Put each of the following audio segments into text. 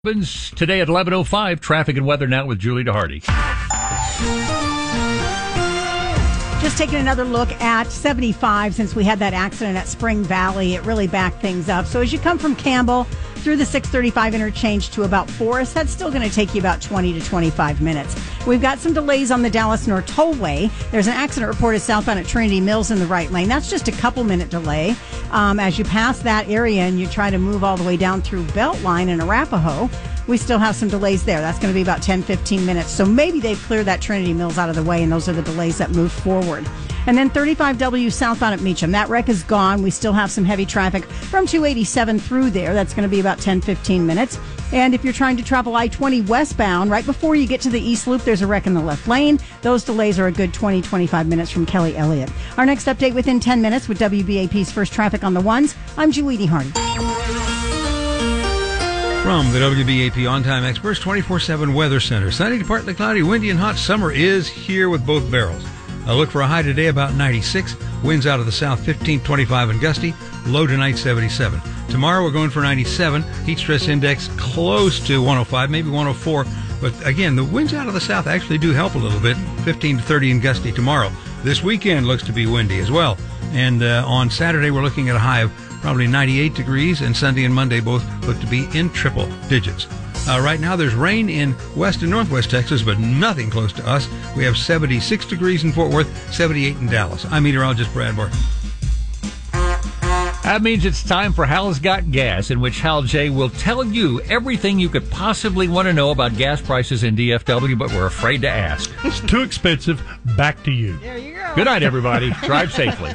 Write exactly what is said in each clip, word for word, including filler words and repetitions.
Today at eleven oh five, traffic and weather now with Julie DeHardy. Just taking another look at seventy-five since we had that accident at Spring Valley. It really backed things up. So as you come from Campbell through the six thirty-five interchange to about Forest, that's still going to take you about twenty to twenty-five minutes. We've got some delays on the Dallas North Tollway. There's an accident reported southbound at Trinity Mills in the right lane. That's just a couple minute delay. Um, as you pass that area and you try to move all the way down through Beltline and Arapahoe, we still have some delays there. That's going to be about ten, fifteen minutes. So maybe they've cleared that Trinity Mills out of the way, and those are the delays that move forward. And then thirty-five W southbound at Meacham. That wreck is gone. We still have some heavy traffic from two eighty-seven through there. That's going to be about ten, fifteen minutes. And if you're trying to travel I twenty westbound, right before you get to the East Loop, there's a wreck in the left lane. Those delays are a good twenty, twenty-five minutes from Kelly Elliott. Our next update within ten minutes with W B A P's First Traffic on the Ones. I'm Julie DeHardy. From the W B A P On Time Experts twenty-four seven Weather Center. Sunny to partly cloudy, windy and hot. Summer is here with both barrels. I look for a high today about ninety-six. Winds out of the south fifteen, twenty-five and gusty. Low tonight seventy-seven. Tomorrow we're going for ninety-seven. Heat stress index close to one oh five, maybe one oh four. But again, the winds out of the south actually do help a little bit. fifteen to thirty and gusty tomorrow. This weekend looks to be windy as well. And uh, on Saturday we're looking at a high of probably ninety-eight degrees, and Sunday and Monday both look to be in triple digits. Uh, right now there's rain in west and northwest Texas, but nothing close to us. We have seventy-six degrees in Fort Worth, seventy-eight in Dallas. I'm meteorologist Brad Barton. That means it's time for Hal's Got Gas, in which Hal J. will tell you everything you could possibly want to know about gas prices in D F W, but we're afraid to ask. It's too expensive. Back to you. There you go. Good night, everybody. Drive safely.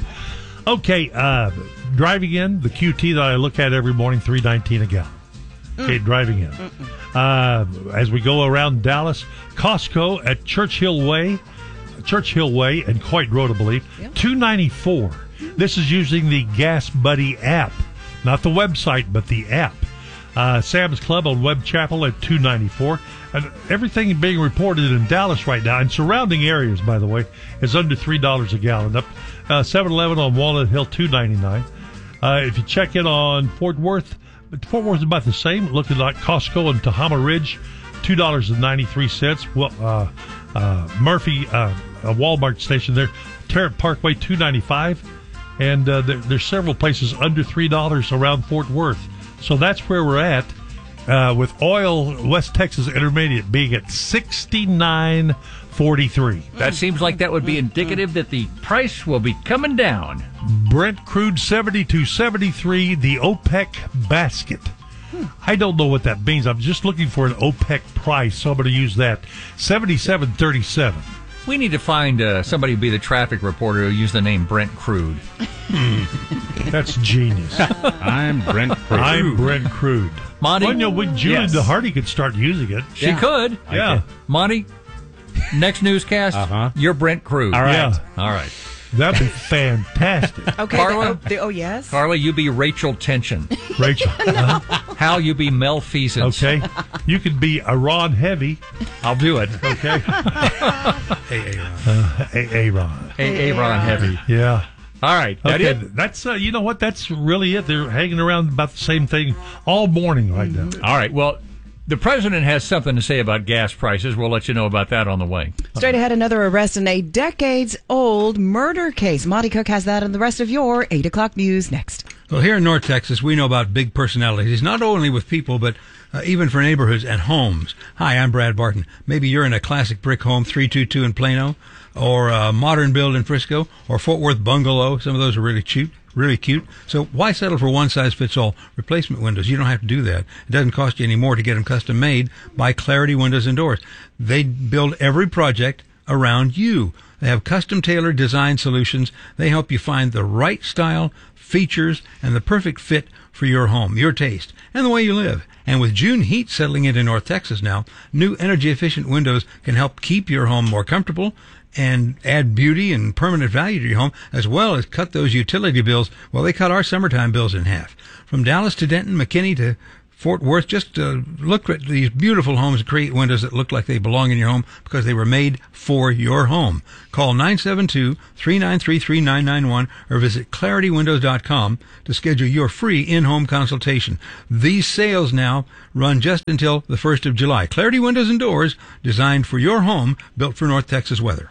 Okay, uh, driving in, the Q T that I look at every morning, three nineteen a gallon. Okay, mm. driving in. Uh, as we go around Dallas, Costco at Churchill Way, Churchill Way and Coit Road, I believe, yep. two ninety-four. This is using the Gas Buddy app, not the website, but the app. Uh, Sam's Club on Webb Chapel at two ninety-four. And everything being reported in Dallas right now, and surrounding areas, by the way, is under three dollars a gallon. Up uh, seven eleven on Walnut Hill, two ninety-nine. Uh, if you check in on Fort Worth, Fort Worth is about the same. Looking like Costco and Tahoma Ridge, two dollars and ninety-three cents. Well, uh, uh, Murphy, uh, a Walmart station there, Tarrant Parkway, two ninety-five. And uh, there, there's several places under three dollars around Fort Worth. So that's where we're at, uh, with oil, West Texas Intermediate being at sixty-nine forty-three. That seems like that would be indicative that the price will be coming down. Brent crude seventy-two seventy-three, the OPEC basket. Hmm. I don't know what that means. I'm just looking for an OPEC price, so I'm going to use that. seventy-seven thirty-seven. We need to find uh, somebody to be the traffic reporter who use the name Brent Crude. Hmm. That's genius. I'm Brent Crude. I'm Brent Crude. Monty? Well, you know, when Julie Yes. DeHardy could start using it. She Yeah. could. Yeah. Monty, next newscast, Uh-huh. you're Brent Crude. All right. Yeah. All right. That'd be fantastic. Okay. Carla? The, oh, the, oh, yes. Carla, you be Rachel Tension. Rachel. Uh-huh. Hal, you be Mel Feasance. Okay. You could be Iran Heavy. I'll do it. Okay. Hey, Aaron. Uh, Aaron. A- Aaron Heavy. Yeah. All right. That Okay. it? That's, uh, you know what? That's really it. They're hanging around about the same thing all morning right now. All right. Well, the president has something to say about gas prices. We'll let you know about that on the way. Straight ahead, another arrest in a decades-old murder case. Monty Cook has that and the rest of your eight o'clock news next. Well, here in North Texas, we know about big personalities, not only with people, but uh, even for neighborhoods and homes. Hi, I'm Brad Barton. Maybe you're in a classic brick home, three two two in Plano, or a modern build in Frisco, or Fort Worth bungalow. Some of those are really cute. Really cute. So why settle for one-size-fits-all replacement windows? You don't have to do that. It doesn't cost you any more to get them custom made by Clarity Windows and Doors. They build every project around you. They have custom-tailored design solutions. They help you find the right style, features, and the perfect fit for your home, your taste, and the way you live. And with June heat settling into North Texas now, new energy-efficient windows can help keep your home more comfortable and add beauty and permanent value to your home, as well as cut those utility bills. Well, they cut our summertime bills in half. From Dallas to Denton, McKinney to Fort Worth, just uh, look at these beautiful homes, create windows that look like they belong in your home because they were made for your home. Call nine seven two, three nine three, three nine nine one or visit clarity windows dot com to schedule your free in-home consultation. These sales now run just until the first of July. Clarity Windows and Doors, designed for your home, built for North Texas weather.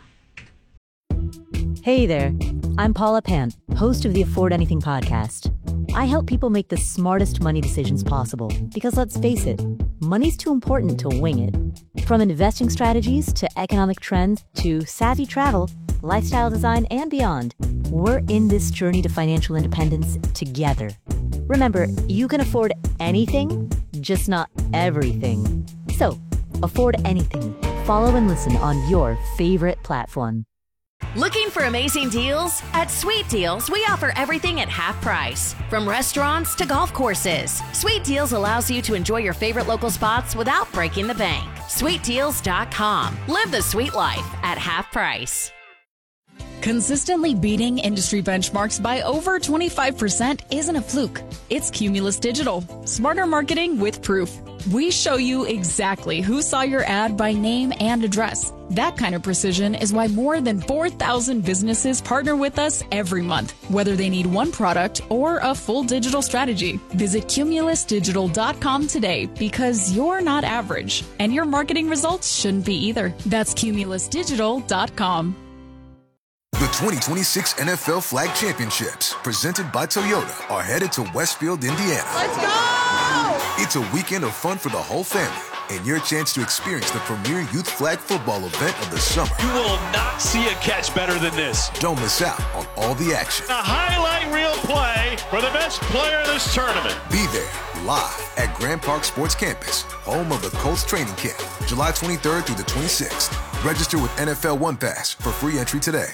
Hey there, I'm Paula Pant, host of the Afford Anything podcast. I help people make the smartest money decisions possible because, let's face it, money's too important to wing it. From investing strategies to economic trends to savvy travel, lifestyle design, and beyond, we're in this journey to financial independence together. Remember, you can afford anything, just not everything. So, afford anything. Follow and listen on your favorite platform. Looking for amazing deals? At Sweet Deals, we offer everything at half price. From restaurants to golf courses, Sweet Deals allows you to enjoy your favorite local spots without breaking the bank. sweet deals dot com. Live the sweet life at half price. Consistently beating industry benchmarks by over twenty-five percent isn't a fluke. It's Cumulus Digital. Smarter marketing with proof. We show you exactly who saw your ad by name and address. That kind of precision is why more than four thousand businesses partner with us every month, whether they need one product or a full digital strategy. Visit cumulus digital dot com today because you're not average, and your marketing results shouldn't be either. That's cumulus digital dot com. The twenty twenty-six N F L Flag Championships, presented by Toyota, are headed to Westfield, Indiana. Let's go! It's a weekend of fun for the whole family and your chance to experience the premier youth flag football event of the summer. You will not see a catch better than this. Don't miss out on all the action. A highlight reel play for the best player in this tournament. Be there live at Grand Park Sports Campus, home of the Colts training camp, July twenty-third through the twenty-sixth. Register with N F L One Pass for free entry today.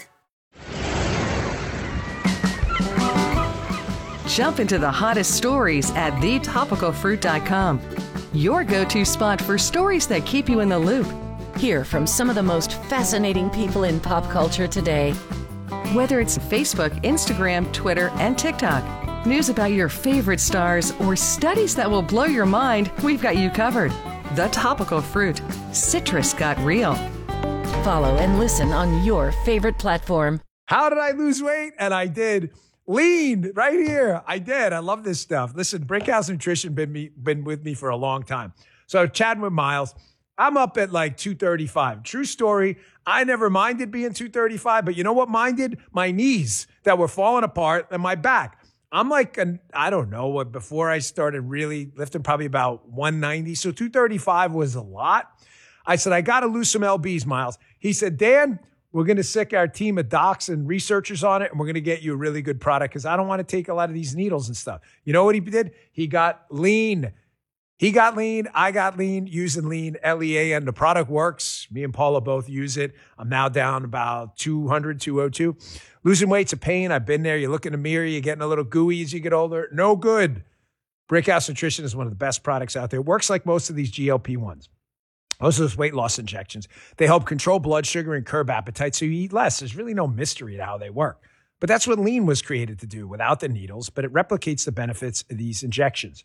Jump into the hottest stories at the topical fruit dot com. Your go-to spot for stories that keep you in the loop. Hear from some of the most fascinating people in pop culture today. Whether it's Facebook, Instagram, Twitter, and TikTok, news about your favorite stars, or studies that will blow your mind, we've got you covered. The Topical Fruit. Citrus got real. Follow and listen on your favorite platform. How did I lose weight? And I did. Lean right here. I did. I love this stuff. Listen, Brickhouse Nutrition been me been with me for a long time. So chatting with Miles, I'm up at like two thirty-five. True story. I never minded being two thirty-five, but you know what minded? My knees that were falling apart and my back. I'm like, an, I don't know what, before I started really lifting, probably about one ninety. So two thirty-five was a lot. I said, I got to lose some L Bs, Miles. He said, Dan, we're going to sick our team of docs and researchers on it, and we're going to get you a really good product because I don't want to take a lot of these needles and stuff. You know what he did? He got lean. He got lean. I got lean using lean, L E A N. The product works. Me and Paula both use it. I'm now down about two hundred, two oh two. Losing weight's a pain. I've been there. You look in the mirror, you're getting a little gooey as you get older. No good. Brickhouse Nutrition is one of the best products out there. It works like most of these G L P ones. Most of those weight loss injections. They help control blood sugar and curb appetite so you eat less. There's really no mystery to how they work. But that's what lean was created to do without the needles, but it replicates the benefits of these injections.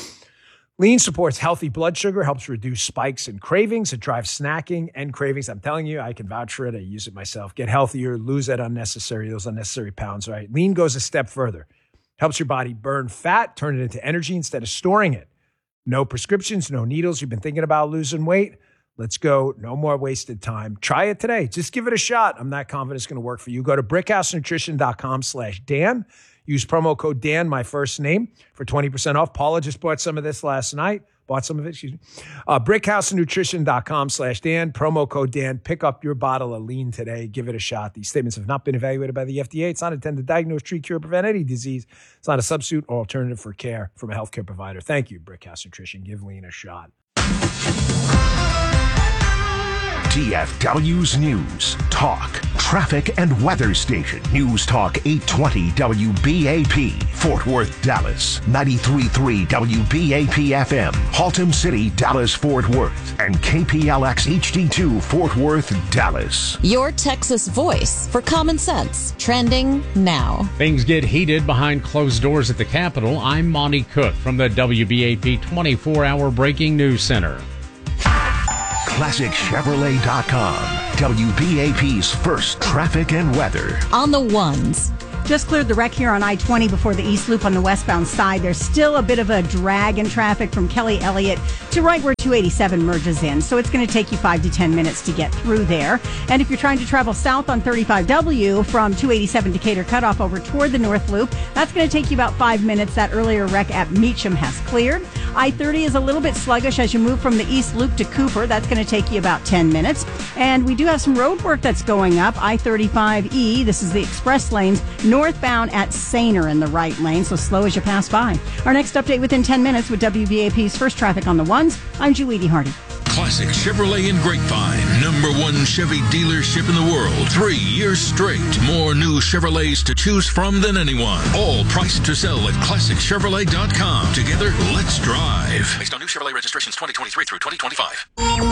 Lean supports healthy blood sugar, helps reduce spikes and cravings. It drives snacking and cravings. I'm telling you, I can vouch for it. I use it myself. Get healthier, lose that unnecessary, those unnecessary pounds, right? Lean goes a step further. Helps your body burn fat, turn it into energy instead of storing it. No prescriptions, no needles. You've been thinking about losing weight? Let's go. No more wasted time. Try it today. Just give it a shot. I'm not confident it's going to work for you. Go to brickhouse nutrition dot com slash Dan. Use promo code Dan, my first name, for twenty percent off. Paula just bought some of this last night. Bought some of it, excuse me. Uh, brickhouse nutrition dot com slash Dan. Promo code Dan. Pick up your bottle of lean today. Give it a shot. These statements have not been evaluated by the F D A. It's not intended to diagnose, treat, cure, prevent any disease. It's not a substitute or alternative for care from a healthcare provider. Thank you, Brickhouse Nutrition. Give lean a shot. D F W's News, Talk, Traffic and Weather Station. News Talk eight twenty W B A P, Fort Worth, Dallas. ninety-three point three W B A P F M, Haltom City, Dallas, Fort Worth. And K P L X H D two, Fort Worth, Dallas. Your Texas voice for common sense. Trending now. Things get heated behind closed doors at the Capitol. I'm Monty Cook from the W B A P twenty-four hour Breaking News Center. Classic Chevrolet dot com, W B A P's first traffic and weather. On the ones. Just cleared the wreck here on I twenty before the East Loop on the westbound side. There's still a bit of a drag in traffic from Kelly Elliott to right where two eighty-seven merges in. So it's going to take you five to ten minutes to get through there. And if you're trying to travel south on thirty-five W from two eighty-seven Decatur Cutoff over toward the North Loop, that's going to take you about five minutes. That earlier wreck at Meacham has cleared. I thirty is a little bit sluggish as you move from the East Loop to Cooper. That's going to take you about ten minutes. And we do have some road work that's going up. I thirty-five E, this is the express lanes, northbound at Sainer in the right lane, so slow as you pass by. Our next update within ten minutes with W B A P's First Traffic on the Ones. I'm Julie Hardy. Classic Chevrolet in Grapevine, number one Chevy dealership in the world, three years straight. More new Chevrolets to choose from than anyone. All priced to sell at Classic Chevrolet dot com. Together, let's drive. Based on new Chevrolet registrations twenty twenty-three through twenty twenty-five.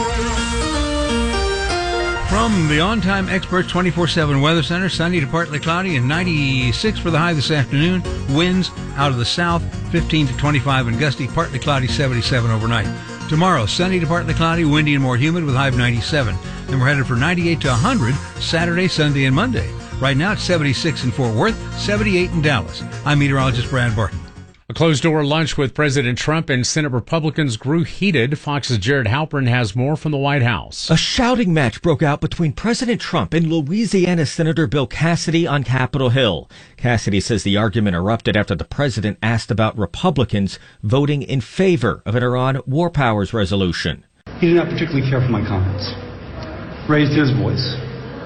From the On-Time Experts twenty-four seven Weather Center, sunny to partly cloudy and ninety-six for the high this afternoon. Winds out of the south, fifteen to twenty-five, and gusty, partly cloudy, seventy-seven overnight. Tomorrow, sunny to partly cloudy, windy and more humid with high of ninety-seven. Then we're headed for ninety-eight to one hundred Saturday, Sunday, and Monday. Right now, it's seventy-six in Fort Worth, seventy-eight in Dallas. I'm meteorologist Brad Barton. A closed-door lunch with President Trump and Senate Republicans grew heated. Fox's Jared Halpern has more from the White House. A shouting match broke out between President Trump and Louisiana Senator Bill Cassidy on Capitol Hill. Cassidy says the argument erupted after the president asked about Republicans voting in favor of an Iran war powers resolution. He did not particularly care for my comments. Raised his voice.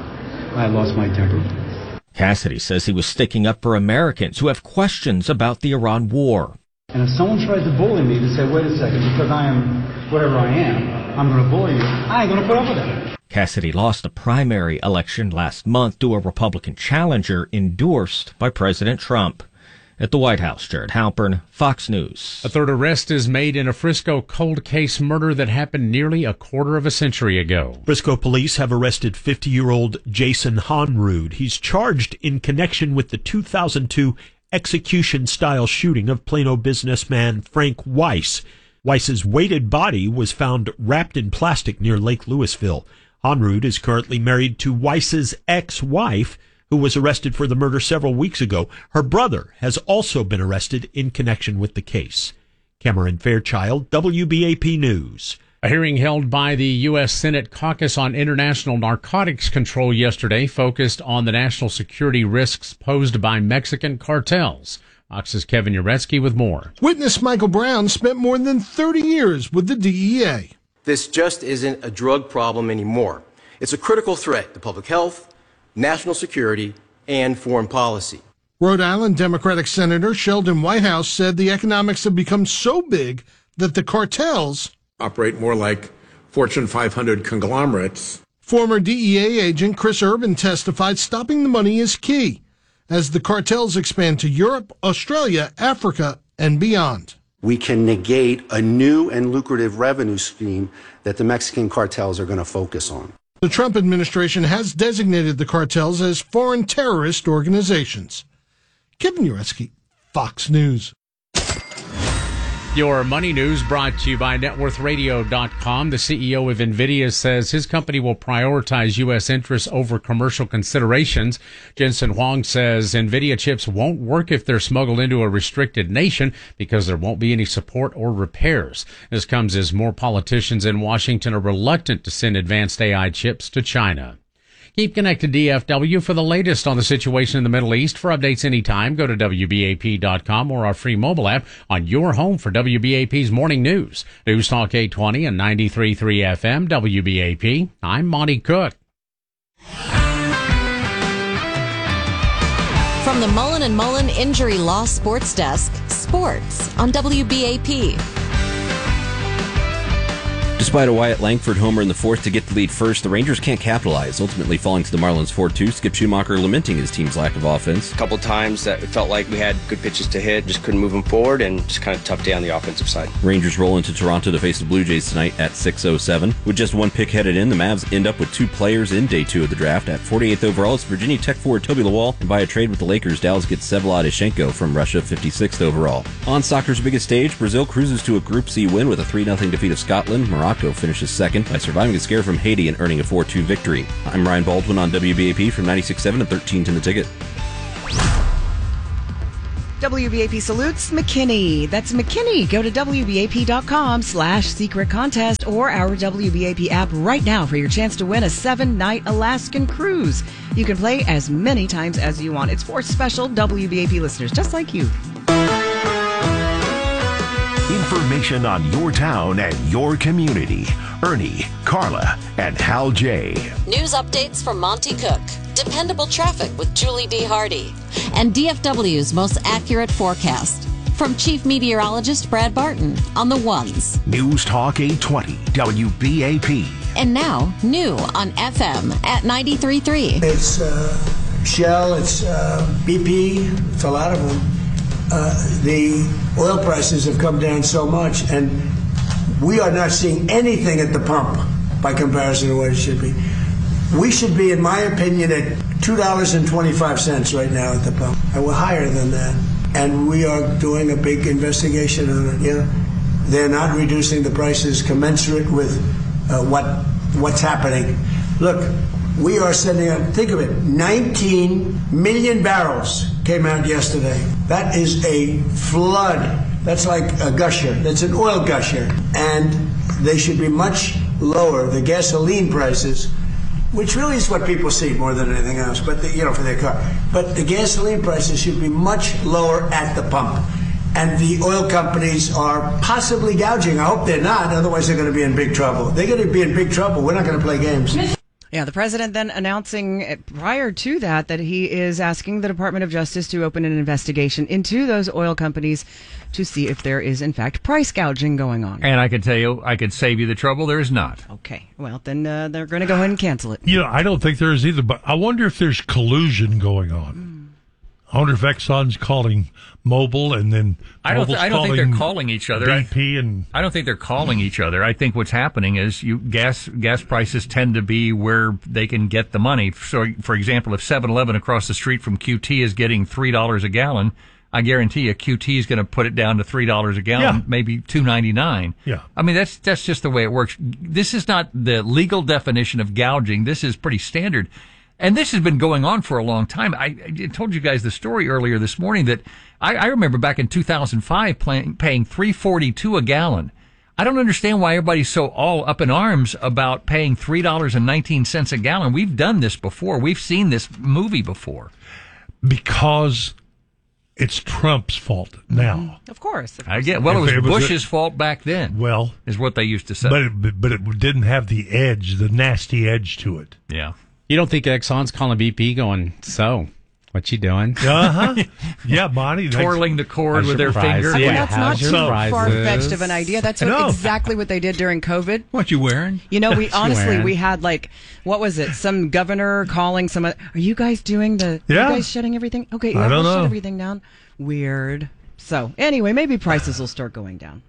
I lost my temper. Cassidy says he was sticking up for Americans who have questions about the Iran war. And if someone tries to bully me to say, wait a second, because I am whatever I am, I'm going to bully you, I ain't going to put up with that. Cassidy lost a primary election last month to a Republican challenger endorsed by President Trump. At the White House, Jared Halpern, Fox News. A third arrest is made in a Frisco cold case murder that happened nearly a quarter of a century ago. Frisco police have arrested fifty-year-old Jason Honrud. He's charged in connection with the two thousand two execution-style shooting of Plano businessman Frank Weiss. Weiss's weighted body was found wrapped in plastic near Lake Lewisville. Honrud is currently married to Weiss's ex-wife, who was arrested for the murder several weeks ago. Her brother has also been arrested in connection with the case. Cameron Fairchild, W B A P News. A hearing held by the U S Senate Caucus on International Narcotics Control yesterday focused on the national security risks posed by Mexican cartels. Fox's Kevin Uretsky with more. Witness Michael Brown spent more than thirty years with the D E A. This just isn't a drug problem anymore. It's a critical threat to public health, national security, and foreign policy. Rhode Island Democratic Senator Sheldon Whitehouse said the economics have become so big that the cartels operate more like Fortune five hundred conglomerates. Former D E A agent Chris Urban testified stopping the money is key as the cartels expand to Europe, Australia, Africa, and beyond. We can negate a new and lucrative revenue stream that the Mexican cartels are going to focus on. The Trump administration has designated the cartels as foreign terrorist organizations. Kevin Uretsky, Fox News. Your money news brought to you by net worth radio dot com. The C E O of NVIDIA says his company will prioritize U S interests over commercial considerations. Jensen Huang says NVIDIA chips won't work if they're smuggled into a restricted nation because there won't be any support or repairs. This comes as more politicians in Washington are reluctant to send advanced A I chips to China. Keep connected D F W for the latest on the situation in the Middle East. For updates anytime, go to W B A P dot com or our free mobile app on your home for W B A P's morning news. News Talk eight twenty and ninety-three point three F M, W B A P. I'm Monty Cook. From the Mullen and Mullen Injury Law Sports Desk, sports on W B A P. Despite a Wyatt Langford homer in the fourth to get the lead first, the Rangers can't capitalize, ultimately falling to the Marlins four two. Skip Schumacher lamenting his team's lack of offense. A couple times that it felt like we had good pitches to hit, just couldn't move them forward, and just kind of tough day on the offensive side. Rangers roll into Toronto to face the Blue Jays tonight at six oh seven. With just one pick headed in, the Mavs end up with two players in day two of the draft. At forty-eighth overall, it's Virginia Tech forward Toby Lawal, and by a trade with the Lakers, Dallas gets Vsevolod Ishenko from Russia, fifty-sixth overall. On soccer's biggest stage, Brazil cruises to a Group C win with a three nothing defeat of Scotland. Morocco finishes second by surviving a scare from Haiti and earning a four two victory. I'm Ryan Baldwin on W B A P from ninety-six point seven and thirteen ten The Ticket. W B A P salutes McKinney. That's McKinney. Go to W B A P dot com slash secret contest or our W B A P app right now for your chance to win a seven-night Alaskan cruise. You can play as many times as you want. It's for special W B A P listeners just like you. Information on your town and your community. Ernie, Carla, and Hal J. News updates from Monty Cook. Dependable traffic with Julie D. Hardy. And D F W's most accurate forecast. From Chief Meteorologist Brad Barton on the ones. News Talk eight twenty W B A P. And now, new on F M at ninety-three point three. It's uh, Shell, it's uh, B P, it's a lot of them. Uh, the oil prices have come down so much, and we are not seeing anything at the pump by comparison to what it should be. We should be, in my opinion, at two dollars and twenty-five cents right now at the pump, and we're higher than that. And we are doing a big investigation on it. You know, they're not reducing the prices commensurate with uh, what what's happening. Look, we are sending out, think of it, nineteen million barrels came out yesterday. That is a flood. That's like a gusher. That's an oil gusher. And they should be much lower. The gasoline prices, which really is what people see more than anything else, but the, you know, for their car. But the gasoline prices should be much lower at the pump. And the oil companies are possibly gouging. I hope they're not, otherwise they're going to be in big trouble. They're going to be in big trouble. We're not going to play games. Yeah, the president then announcing prior to that that he is asking the Department of Justice to open an investigation into those oil companies to see if there is, in fact, price gouging going on. And I can tell you, I could save you the trouble. There is not. Okay. Well, then uh, they're going to go ahead and cancel it. You know, I don't think there is either, but I wonder if there's collusion going on. Mm. I wonder if Exxon's calling Mobil and then I don't. Th- I don't think they're calling each other. B P and I don't think they're calling each other. I think what's happening is you gas gas prices tend to be where they can get the money. So, for example, if seven eleven across the street from Q T is getting three dollars a gallon, I guarantee you Q T is going to put it down to three dollars a gallon, yeah. maybe two ninety nine. Yeah, I mean that's that's just the way it works. This is not the legal definition of gouging. This is pretty standard. And this has been going on for a long time. I, I told you guys the story earlier this morning that I, I remember back in two thousand five paying, paying three forty-two a gallon. I don't understand why everybody's so all up in arms about paying three dollars and nineteen cents a gallon. We've done this before. We've seen this movie before. Because it's Trump's fault now. Mm-hmm. Of course. Of I get. Well, it was, it was Bush's a, fault back then. Well, is what they used to say. But it, but it didn't have the edge, the nasty edge to it. Yeah. You don't think Exxon's calling B P going, so, what you doing? Uh-huh. Yeah, Bonnie. Twirling the cord with their finger. I mean, yeah. that's not too far-fetched of an idea. That's what, exactly what they did during COVID. What you wearing? You know, we honestly, we had like, what was it? Some governor calling some, are you guys doing the, yeah. are you guys shutting everything? Okay, I yeah, don't we'll know. shut everything down. Weird. So, anyway, maybe prices will start going down.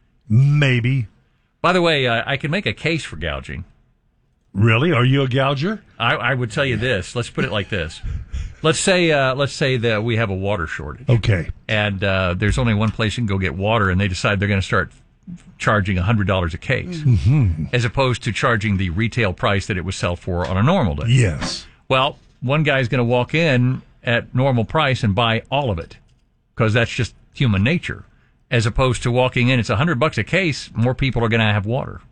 Maybe. By the way, uh, I can make a case for gouging. Really? Are you a gouger? I, I would tell you this. Let's put it like this. Let's say uh, let's say that we have a water shortage. Okay. And uh, there's only one place you can go get water, and they decide they're going to start charging one hundred dollars a case, mm-hmm. as opposed to charging the retail price that it would sell for on a normal day. Yes. Well, one guy's going to walk in at normal price and buy all of it, because that's just human nature. As opposed to walking in, it's one hundred bucks a case, more people are going to have water.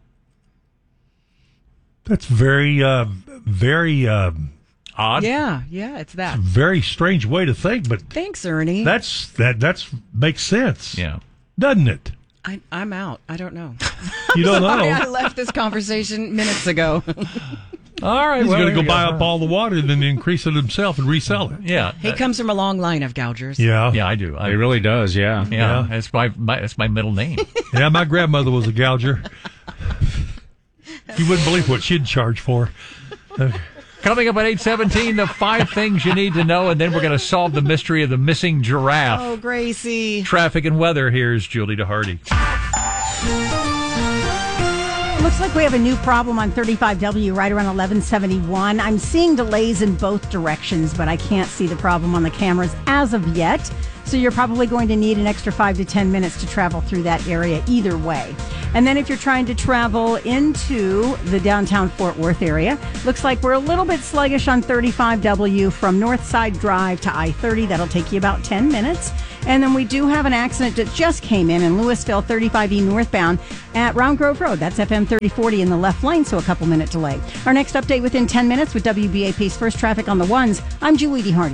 That's very, uh, very uh, odd. Yeah, yeah, it's that. It's a very strange way to think, but thanks, Ernie. That's that. That's makes sense. Yeah, doesn't it? I, I'm out. I don't know. You don't know. I left this conversation minutes ago. All right, he's well, going to go buy go. up all the water and then increase it himself and resell it. Yeah, he comes from a long line of gougers. Yeah, yeah, I do. I, he really does. Yeah, yeah. yeah. That's my, my that's my middle name. Yeah, my grandmother was a gouger. You wouldn't believe what she'd charge for. Okay. Coming up at eight seventeen, the five things you need to know, and then we're going to solve the mystery of the missing giraffe. Oh, Gracie. Traffic and weather. Here's Julie DeHardy. Looks like we have a new problem on thirty-five W right around eleven seventy-one. I'm seeing delays in both directions, but I can't see the problem on the cameras as of yet. So you're probably going to need an extra five to ten minutes to travel through that area either way. And then if you're trying to travel into the downtown Fort Worth area, looks like we're a little bit sluggish on thirty-five W from Northside Drive to I thirty. That'll take you about ten minutes. And then we do have an accident that just came in in Louisville, thirty-five E northbound at Round Grove Road. That's F M thirty forty in the left lane, so a couple minute delay. Our next update within ten minutes with W B A P's First Traffic on the Ones. I'm Julie DeHardy.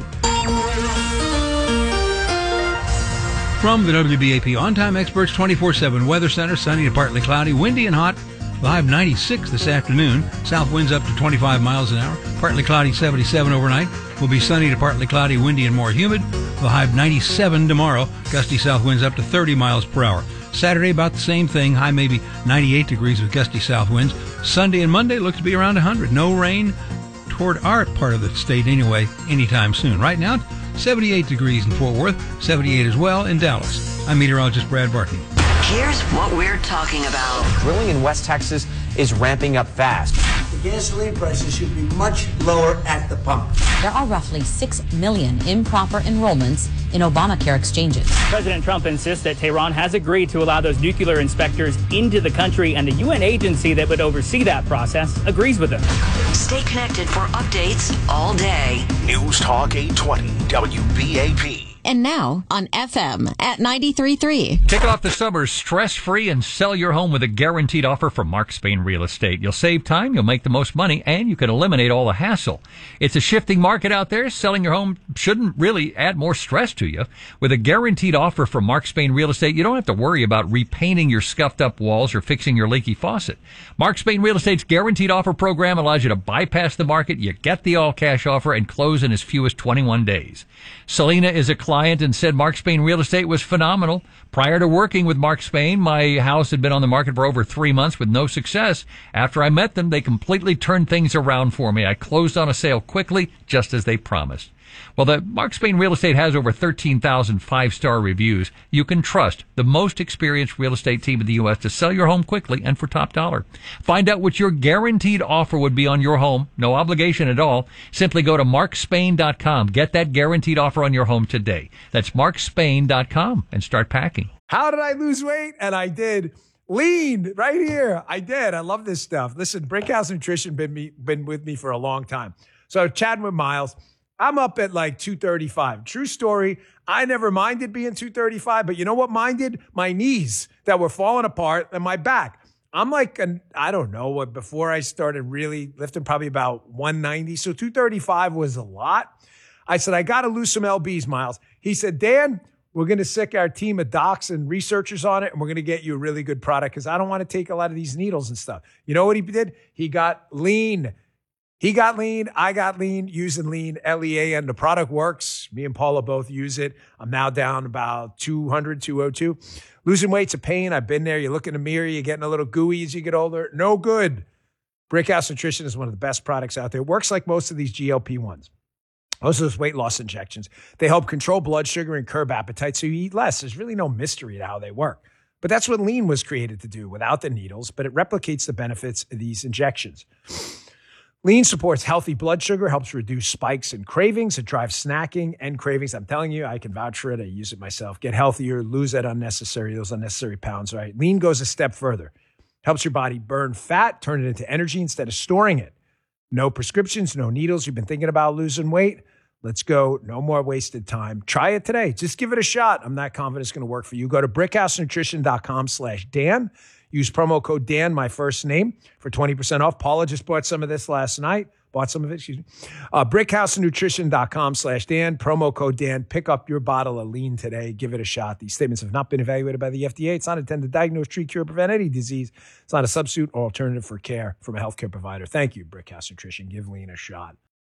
From the W B A P On-Time Experts twenty-four seven Weather Center, sunny to partly cloudy, windy and hot. The high of ninety-six this afternoon. South winds up to twenty-five miles an hour. Partly cloudy, seventy-seven overnight. Will be sunny to partly cloudy, windy and more humid. The high of ninety-seven tomorrow. Gusty south winds up to thirty miles per hour. Saturday, about the same thing. High maybe ninety-eight degrees with gusty south winds. Sunday and Monday look to be around one hundred. No rain toward our part of the state anyway anytime soon. Right now, seventy-eight degrees in Fort Worth, seventy-eight as well in Dallas. I'm meteorologist Brad Barton. Here's what we're talking about. Drilling in West Texas is ramping up fast. The gasoline prices should be much lower at the pump. There are roughly six million improper enrollments in Obamacare exchanges. President Trump insists that Tehran has agreed to allow those nuclear inspectors into the country, and the U N agency that would oversee that process agrees with him. Stay connected for updates all day. News Talk eight twenty W B A P. And now on F M at ninety-three point three. Kick off the summer stress-free and sell your home with a guaranteed offer from Mark Spain Real Estate. You'll save time, you'll make the most money, and you can eliminate all the hassle. It's a shifting market out there. Selling your home shouldn't really add more stress to you. With a guaranteed offer from Mark Spain Real Estate, you don't have to worry about repainting your scuffed-up walls or fixing your leaky faucet. Mark Spain Real Estate's guaranteed offer program allows you to bypass the market, you get the all-cash offer, and close in as few as twenty-one days. Selena is a client and said Mark Spain Real Estate was phenomenal. Prior to working with Mark Spain, my house had been on the market for over three months with no success. After I met them, they completely turned things around for me. I closed on a sale quickly, just as they promised. Well, the Mark Spain Real Estate has over thirteen thousand five-star reviews. You can trust the most experienced real estate team in the U S to sell your home quickly and for top dollar. Find out what your guaranteed offer would be on your home. No obligation at all. Simply go to mark spain dot com. Get that guaranteed offer on your home today. That's mark spain dot com and start packing. How did I lose weight? And I did. Lean right here. I did. I love this stuff. Listen, Brickhouse Nutrition been me, been with me for a long time. So chatting with Miles, I'm up at like two thirty-five. True story. I never minded being two thirty-five, but you know what minded? My knees that were falling apart and my back. I'm like, an, I don't know what, before I started really lifting, probably about one ninety. So two thirty-five was a lot. I said, I got to lose some L Bs, Miles. He said, Dan, we're going to sick our team of docs and researchers on it, and we're going to get you a really good product because I don't want to take a lot of these needles and stuff. You know what he did? He got lean. He got lean. I got lean using lean, L E A, and the product works. Me and Paula both use it. I'm now down about two hundred, two oh two. Losing weight's a pain. I've been there. You look in the mirror, you're getting a little gooey as you get older. No good. Brickhouse Nutrition is one of the best products out there. It works like most of these G L P ones. Most of those weight loss injections. They help control blood sugar and curb appetite so you eat less. There's really no mystery to how they work. But that's what lean was created to do without the needles, but it replicates the benefits of these injections. Lean supports healthy blood sugar, helps reduce spikes and cravings. It drives snacking and cravings. I'm telling you, I can vouch for it. I use it myself. Get healthier, lose that unnecessary, those unnecessary pounds, right? Lean goes a step further. Helps your body burn fat, turn it into energy instead of storing it. No prescriptions, no needles. You've been thinking about losing weight? Let's go. No more wasted time. Try it today. Just give it a shot. I'm not confident it's going to work for you. Go to brickhouse nutrition dot com slash Dan. Use promo code Dan, my first name, for twenty percent off. Paula just bought some of this last night. Bought some of it, excuse me. Uh, brickhouse nutrition dot com slash Dan. Promo code Dan. Pick up your bottle of lean today. Give it a shot. These statements have not been evaluated by the F D A. It's not intended to diagnose, treat, cure, prevent any disease. It's not a substitute or alternative for care from a healthcare provider. Thank you, Brickhouse Nutrition. Give lean a shot.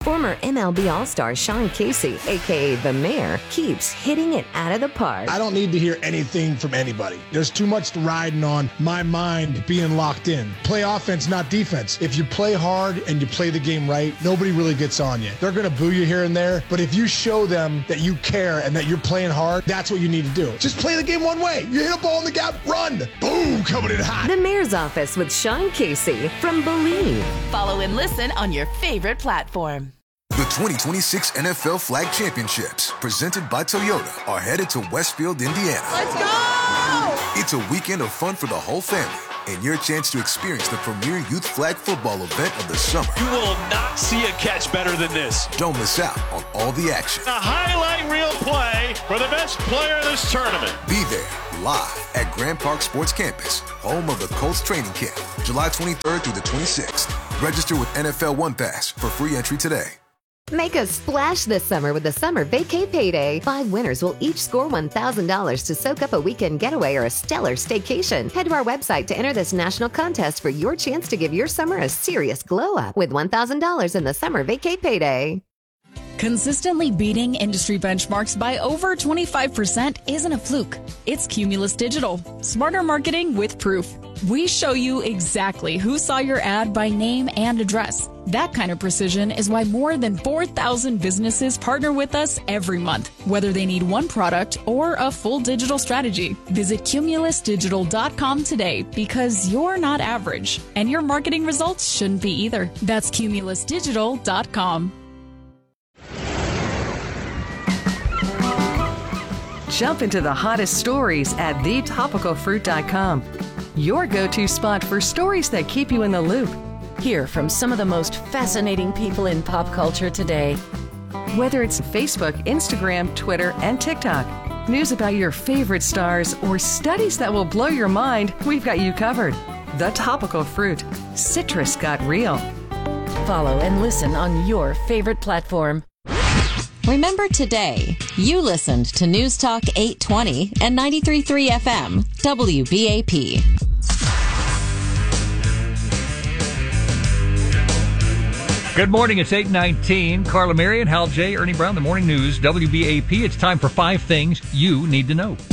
Former M L B All-Star Sean Casey, a k a. The Mayor, keeps hitting it out of the park. I don't need to hear anything from anybody. There's too much riding on my mind being locked in. Play offense, not defense. If you play hard and you play the game right, nobody really gets on you. They're going to boo you here and there, but if you show them that you care and that you're playing hard, that's what you need to do. Just play the game one way. You hit a ball in the gap, run. Boom, coming in hot. The Mayor's Office with Sean Casey from Believe. Follow and listen on your favorite platform. The twenty twenty-six N F L Flag Championships, presented by Toyota, are headed to Westfield, Indiana. Let's go! It's a weekend of fun for the whole family and your chance to experience the premier youth flag football event of the summer. You will not see a catch better than this. Don't miss out on all the action. A highlight reel play for the best player in this tournament. Be there live at Grand Park Sports Campus, home of the Colts training camp, July twenty-third through the twenty-sixth. Register with N F L One Pass for free entry today. Make a splash this summer with the Summer Vacay Payday. Five winners will each score one thousand dollars to soak up a weekend getaway or a stellar staycation. Head to our website to enter this national contest for your chance to give your summer a serious glow up with one thousand dollars in the Summer Vacay Payday. Consistently beating industry benchmarks by over twenty-five percent isn't a fluke. It's Cumulus Digital. Smarter marketing with proof. We show you exactly who saw your ad by name and address. That kind of precision is why more than four thousand businesses partner with us every month, whether they need one product or a full digital strategy. Visit cumulus digital dot com today because you're not average, and your marketing results shouldn't be either. That's cumulus digital dot com. Jump into the hottest stories at the topical fruit dot com. Your go-to spot for stories that keep you in the loop. Hear from some of the most fascinating people in pop culture today. Whether it's Facebook, Instagram, Twitter, and TikTok, news about your favorite stars, or studies that will blow your mind, we've got you covered. The Topical Fruit. Citrus got real. Follow and listen on your favorite platform. Remember today, you listened to News Talk eight twenty and ninety-three point three F M, W B A P. Good morning, it's eight nineteen. Carla Marion, Hal J., Ernie Brown, the Morning News, W B A P. It's time for five things you need to know.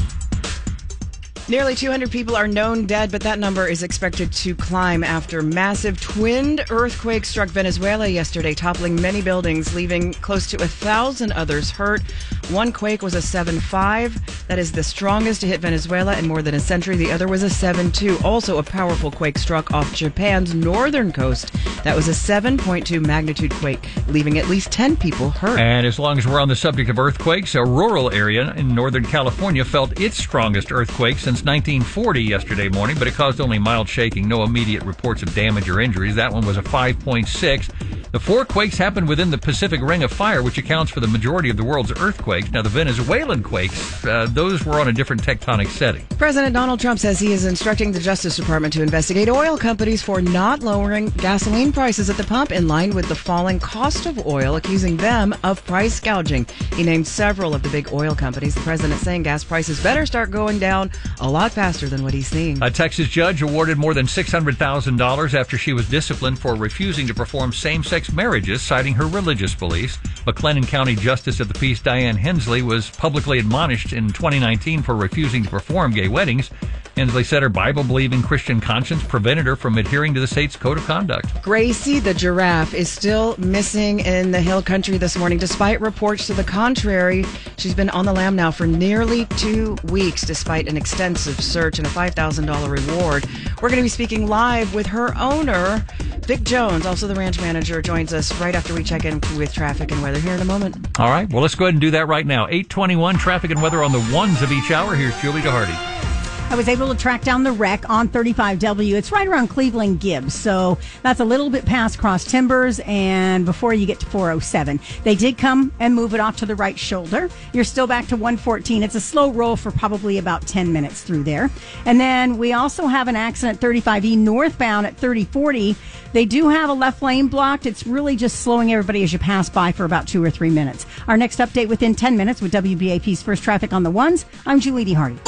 Nearly two hundred people are known dead, but that number is expected to climb after massive twinned earthquake struck Venezuela yesterday, toppling many buildings, leaving close to a thousand others hurt. One quake was a seven point five. That is the strongest to hit Venezuela in more than a century. The other was a seven point two. Also, a powerful quake struck off Japan's northern coast. That was a seven point two magnitude quake, leaving at least ten people hurt. And as long as we're on the subject of earthquakes, a rural area in Northern California felt its strongest earthquake since nineteen forty yesterday morning, but it caused only mild shaking. No immediate reports of damage or injuries. That one was a five point six. The four quakes happened within the Pacific Ring of Fire, which accounts for the majority of the world's earthquakes. Now, the Venezuelan quakes, uh, those were on a different tectonic setting. President Donald Trump says he is instructing the Justice Department to investigate oil companies for not lowering gasoline prices at the pump in line with the falling cost of oil, accusing them of price gouging. He named several of the big oil companies. The president saying gas prices better start going down a lot faster than what he's seeing. A Texas judge awarded more than six hundred thousand dollars after she was disciplined for refusing to perform same-sex marriages, citing her religious beliefs. McLennan County Justice of the Peace Diane Hensley was publicly admonished in twenty nineteen for refusing to perform gay weddings. Hensley said her Bible-believing Christian conscience prevented her from adhering to the state's code of conduct. Gracie the giraffe is still missing in the Hill Country this morning, despite reports to the contrary. She's been on the lam now for nearly two weeks, despite an extensive search and a five thousand dollars reward. We're going to be speaking live with her owner, Vic Jones, also the ranch manager, joins us right after we check in with traffic and weather here in a moment. All right, well, let's go ahead and do that right now. eight twenty-one, traffic and weather on the ones of each hour. Here's Julie DeHardy. I was able to track down the wreck on thirty-five W. It's right around Cleveland Gibbs, so that's a little bit past Cross Timbers and before you get to four oh seven. They did come and move it off to the right shoulder. You're still back to one fourteen. It's a slow roll for probably about ten minutes through there. And then we also have an accident thirty-five E northbound at thirty forty. They do have a left lane blocked. It's really just slowing everybody as you pass by for about two or three minutes. Our next update within ten minutes with W B A P's First Traffic on the Ones. I'm Julie DeHardy.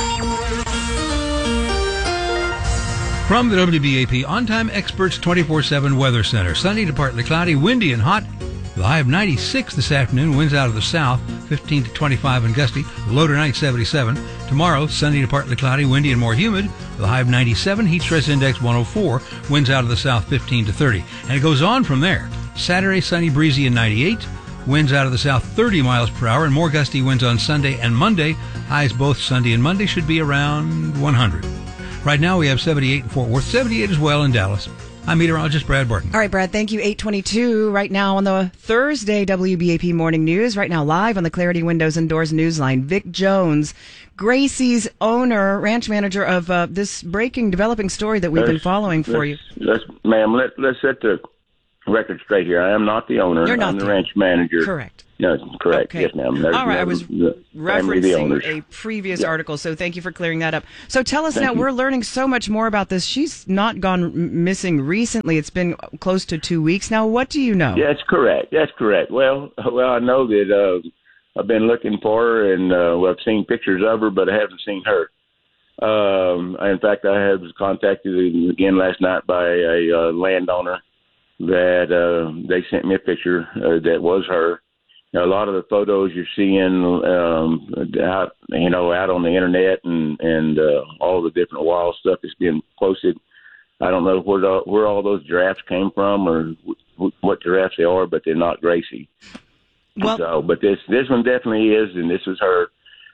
From the W B A P On-Time Experts twenty-four seven Weather Center. Sunny to partly cloudy, windy and hot. The high of ninety-six this afternoon. Winds out of the south, fifteen to twenty-five and gusty. Low tonight, seventy-seven. Tomorrow, sunny to partly cloudy, windy and more humid. The high of ninety-seven. Heat stress index one oh four. Winds out of the south, fifteen to thirty. And it goes on from there. Saturday, sunny, breezy, and ninety-eight. Winds out of the south, thirty miles per hour, and more gusty winds on Sunday and Monday. Highs both Sunday and Monday should be around one hundred. Right now, we have seventy-eight in Fort Worth, seventy-eight as well in Dallas. I'm meteorologist Brad Barton. All right, Brad, thank you. eight twenty-two right now on the Thursday W B A P Morning News. Right now live on the Clarity Windows and Doors Newsline. Vic Jones, Gracie's owner, ranch manager of uh, this breaking, developing story that we've let's, been following for let's, you. Let's, ma'am, let, let's set the record straight here. I am not the owner. You're not I'm the, the ranch manager. Correct. No, correct. Okay. Yes, ma'am. There's All right, no, I was the family of the owners. referencing a previous Yeah. article, so thank you for clearing that up. So tell us Thank now, you. we're learning so much more about this. She's not gone m- missing recently. It's been close to two weeks now. What do you know? That's correct. That's correct. Well, well, I know that uh, I've been looking for her, and uh, well, I've seen pictures of her, but I haven't seen her. Um, in fact, I have contacted again last night by a uh, landowner that uh, they sent me a picture uh, that was her. Now, a lot of the photos you're seeing um, out, you know, out on the internet and and uh, all the different wild stuff that's being posted. I don't know where the, where all those giraffes came from or w- what giraffes they are, but they're not Gracie. Well, so, but this this one definitely is, and this is her.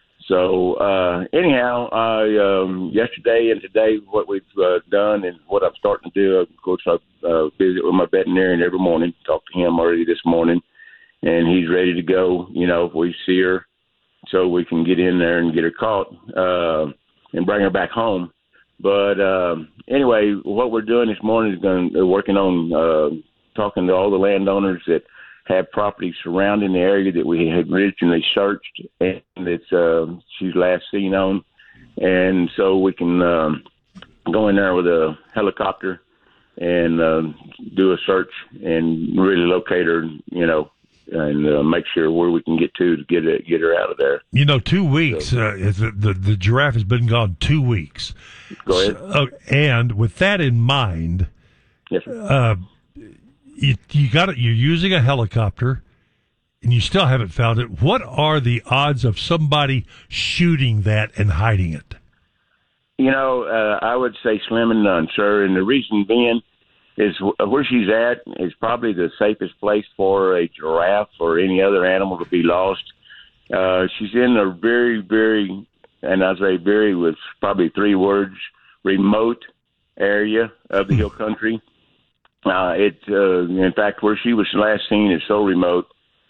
So uh, anyhow, I um, yesterday and today, what we've uh, done and what I'm starting to do, of course, I uh, visit with my veterinarian every morning. Talked to him already this morning, and he's ready to go. You know, if we see her, so we can get in there and get her caught uh, and bring her back home. But um, anyway, what we're doing this morning is going to working on uh, talking to all the landowners that have property surrounding the area that we had originally searched and that uh, she's last seen on. And so we can um, go in there with a helicopter and uh, do a search and really locate her, you know, and uh, make sure where we can get to to get it, get her out of there. You know, two weeks. Uh, the, the the giraffe has been gone two weeks. Go ahead. So, uh, and with that in mind, yes, sir. Uh, you you got it. You're using a helicopter, and you still haven't found it. What are the odds of somebody shooting that and hiding it? You know, uh, I would say slim and none, sir. And the reason being is where she's at is probably the safest place for a giraffe or any other animal to be lost. Uh, she's in a very, very, and I say very with probably three words, remote area of the hill country. Uh, it, uh, in fact, where she was last seen is so remote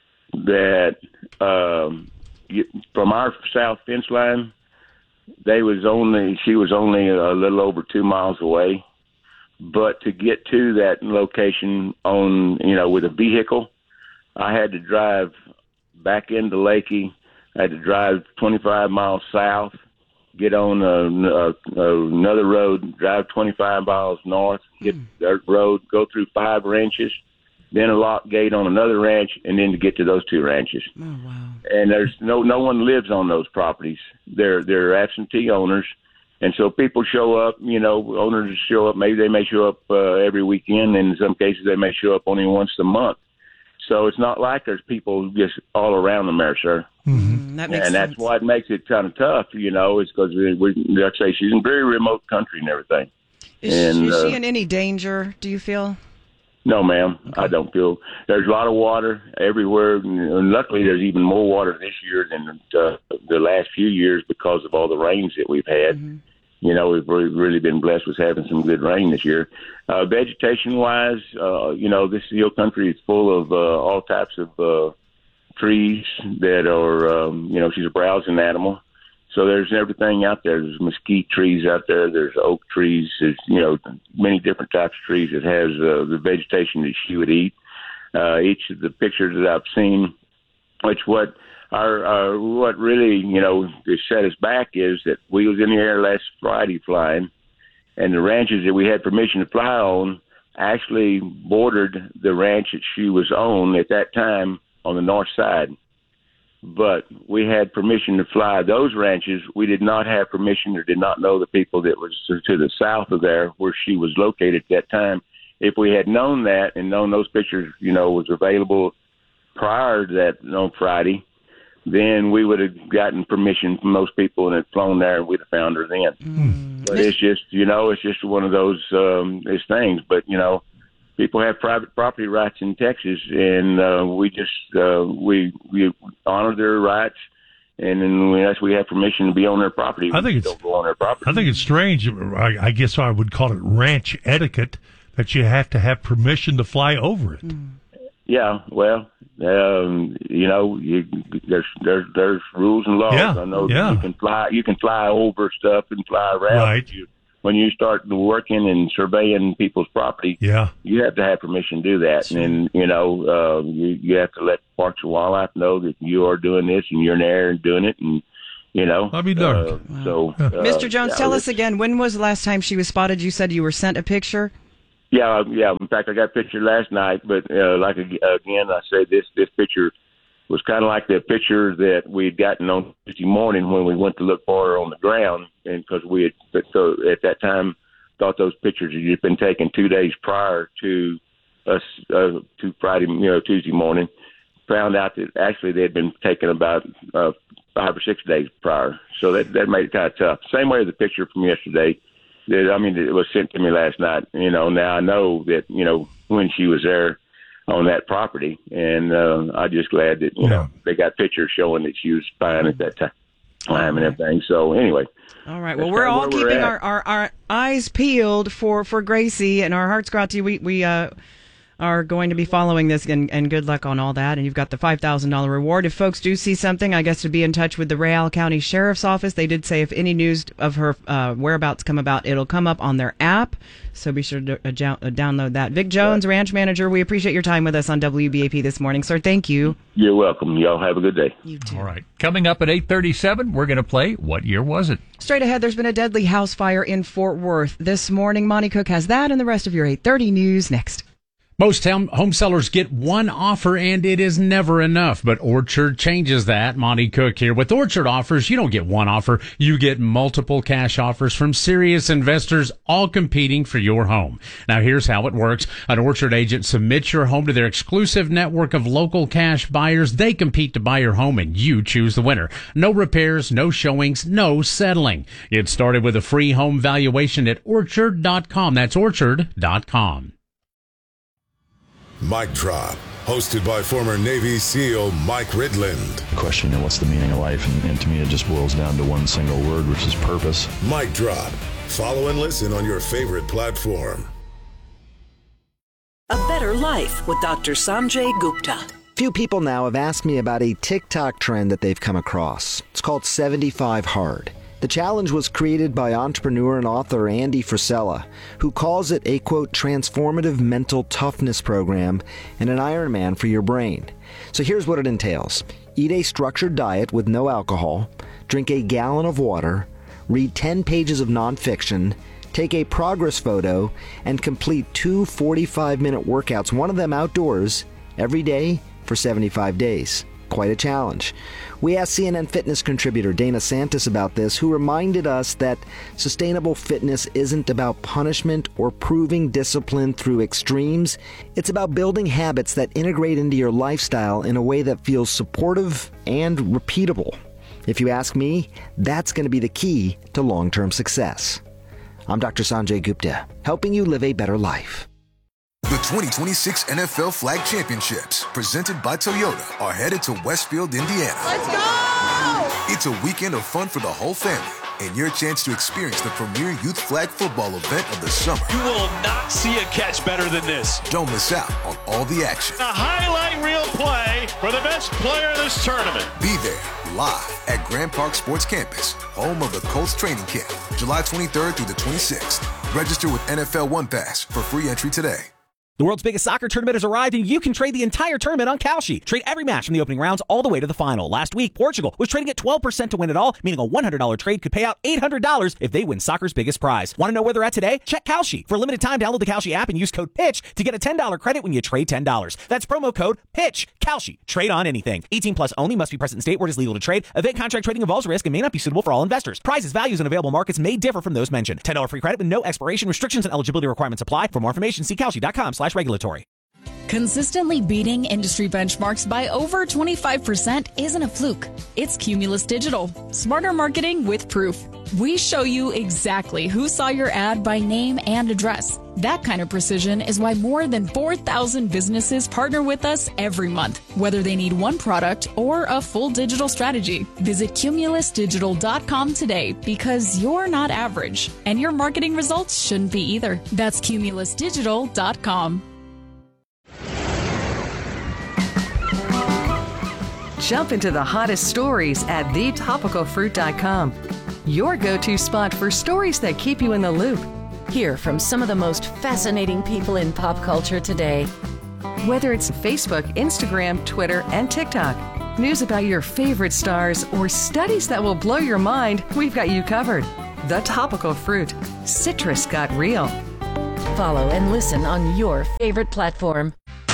that um, you, from our south fence line, they was only she was only a little over two miles away. But to get to that location on, you know, with a vehicle, I had to drive back into Lakey. I had to drive twenty-five miles south, get on a, a, a, another road, drive twenty-five miles north, get mm. dirt road, go through five ranches, then a lock gate on another ranch, and then to get to those two ranches. Oh, wow. And there's no no one lives on those properties. They're they're absentee owners. And so people show up, you know, owners show up. Maybe they may show up uh, every weekend. And in some cases, they may show up only once a month. So it's not like there's people just all around them there, sir. Mm-hmm. That makes and sense. that's why it makes it kind of tough, you know, is because, we, we, like I say, she's in very remote country and everything. Is, and, she, is uh, she in any danger, do you feel? No, ma'am. Okay. I don't feel. There's a lot of water everywhere. And luckily, there's even more water this year than uh, the last few years because of all the rains that we've had. Mm-hmm. You know, we've really been blessed with having some good rain this year. Uh, vegetation-wise, uh, you know, this hill country is full of uh, all types of uh, trees that are, um, you know, she's a browsing animal. So there's everything out there. There's mesquite trees out there. There's oak trees. There's, you know, many different types of trees that has uh, the vegetation that she would eat. Uh, each of the pictures that I've seen, which what our, our what really, you know, set us back is that we was in the air last Friday flying, and the ranches that we had permission to fly on actually bordered the ranch that she was on at that time on the north side. But we had permission to fly those ranches. We did not have permission or did not know the people that was to the south of there where she was located at that time. If we had known that and known those pictures, you know, was available prior to that on Friday, then we would have gotten permission from those people and had flown there, and we'd have found her then. Mm. But it's just, you know, it's just one of those um, it's things. But, you know, people have private property rights in Texas, and uh, we just uh, we we honor their rights. And then unless we have permission to be on their property, I think we it's, don't go on their property. I think it's strange. I, I guess I would call it ranch etiquette that you have to have permission to fly over it. Mm. Yeah, well, um, you know, you, there's there's there's rules and laws. Yeah, I know yeah. you can fly you can fly over stuff and fly around. Right. You, when you start working and surveying people's property, yeah, you have to have permission to do that. And then, you know, uh, you you have to let Parks and Wildlife know that you are doing this and you're there and doing it, and you know. I'll be darned. Uh, wow. So, uh, Mister Jones, yeah, tell us again, when was the last time she was spotted? You said you were sent a picture. Yeah, yeah. In fact, I got a picture last night, but uh, like again, I say this this picture was kind of like the picture that we had gotten on Tuesday morning when we went to look for her on the ground, and because we had so at that time thought those pictures had just been taken two days prior to us uh, to Friday, you know, Tuesday morning. Found out that actually they had been taken about uh, five or six days prior, so that that made it kind of tough. Same way as the picture from yesterday. That, I mean, it was sent to me last night. You know, now I know that, you know, when she was there on that property, and uh, I'm just glad that, you yeah. know, they got pictures showing that she was fine at that time and everything. So, anyway. All right. Well, we're all keeping we're our, our, our eyes peeled for, for Gracie, and our hearts go out to you. We, we uh, are going to be following this, and, and good luck on all that. And you've got the five thousand dollars reward. If folks do see something, I guess to be in touch with the Real County Sheriff's Office. They did say if any news of her uh, whereabouts come about, it'll come up on their app. So be sure to uh, jo- uh, download that. Vic Jones, yeah. Ranch Manager, we appreciate your time with us on W B A P this morning, sir. Thank you. You're welcome. Y'all have a good day. You too. All right. Coming up at eight thirty-seven, we're going to play What Year Was It? Straight ahead, there's been a deadly house fire in Fort Worth this morning. Monty Cook has that and the rest of your eight thirty news next. Most home sellers get one offer, and it is never enough. But Orchard changes that. Monty Cook here. With Orchard offers, you don't get one offer. You get multiple cash offers from serious investors, all competing for your home. Now, here's how it works. An Orchard agent submits your home to their exclusive network of local cash buyers. They compete to buy your home, and you choose the winner. No repairs, no showings, no settling. Get started with a free home valuation at orchard dot com. That's orchard dot com. Mic Drop, hosted by former Navy SEAL Mike Ridland. The question, you know, what's the meaning of life? And, and to me, it just boils down to one single word, which is purpose. Mic Drop. Follow and listen on your favorite platform. A Better Life with Doctor Sanjay Gupta. Few people now have asked me about a TikTok trend that they've come across. It's called seventy-five hard. The challenge was created by entrepreneur and author Andy Frisella, who calls it a, quote, transformative mental toughness program and an Ironman for your brain. So here's what it entails. Eat a structured diet with no alcohol, drink a gallon of water, read ten pages of nonfiction, take a progress photo, and complete two forty-five minute workouts, one of them outdoors, every day for seventy-five days. Quite a challenge. We asked C N N Fitness contributor Dana Santis about this, who reminded us that sustainable fitness isn't about punishment or proving discipline through extremes. It's about building habits that integrate into your lifestyle in a way that feels supportive and repeatable. If you ask me, that's going to be the key to long-term success. I'm Doctor Sanjay Gupta, helping you live a better life. The twenty twenty-six N F L Flag Championships, presented by Toyota, are headed to Westfield, Indiana. Let's go! It's a weekend of fun for the whole family, and your chance to experience the premier youth flag football event of the summer. You will not see a catch better than this. Don't miss out on all the action. A highlight reel play for the best player in this tournament. Be there, live at Grand Park Sports Campus, home of the Colts training camp, July twenty-third through the twenty-sixth. Register with N F L One Pass for free entry today. The world's biggest soccer tournament has arrived, and you can trade the entire tournament on Kalshi. Trade every match from the opening rounds all the way to the final. Last week, Portugal was trading at twelve percent to win it all, meaning a one hundred dollars trade could pay out eight hundred dollars if they win soccer's biggest prize. Want to know where they're at today? Check Kalshi. For a limited time, download the Kalshi app and use code PITCH to get a ten dollars credit when you trade ten dollars. That's promo code PITCH. Kalshi. Trade on anything. eighteen plus only. Must be present in state where it is legal to trade. Event contract trading involves risk and may not be suitable for all investors. Prizes, values, and available markets may differ from those mentioned. ten dollars free credit with no expiration. Restrictions and eligibility requirements apply. For more information, see Kalshi dot com slash regulatory. Consistently beating industry benchmarks by over twenty-five percent isn't a fluke. It's Cumulus Digital. Smarter marketing with proof. We show you exactly who saw your ad by name and address. That kind of precision is why more than four thousand businesses partner with us every month, whether they need one product or a full digital strategy. Visit cumulus digital dot com today because you're not average, and your marketing results shouldn't be either. That's cumulus digital dot com. Jump into the hottest stories at the topical fruit dot com. Your go-to spot for stories that keep you in the loop. Hear from some of the most fascinating people in pop culture today. Whether it's Facebook, Instagram, Twitter, and TikTok, news about your favorite stars, or studies that will blow your mind, we've got you covered. The Topical Fruit. Citrus got real. Follow and listen on your favorite platform.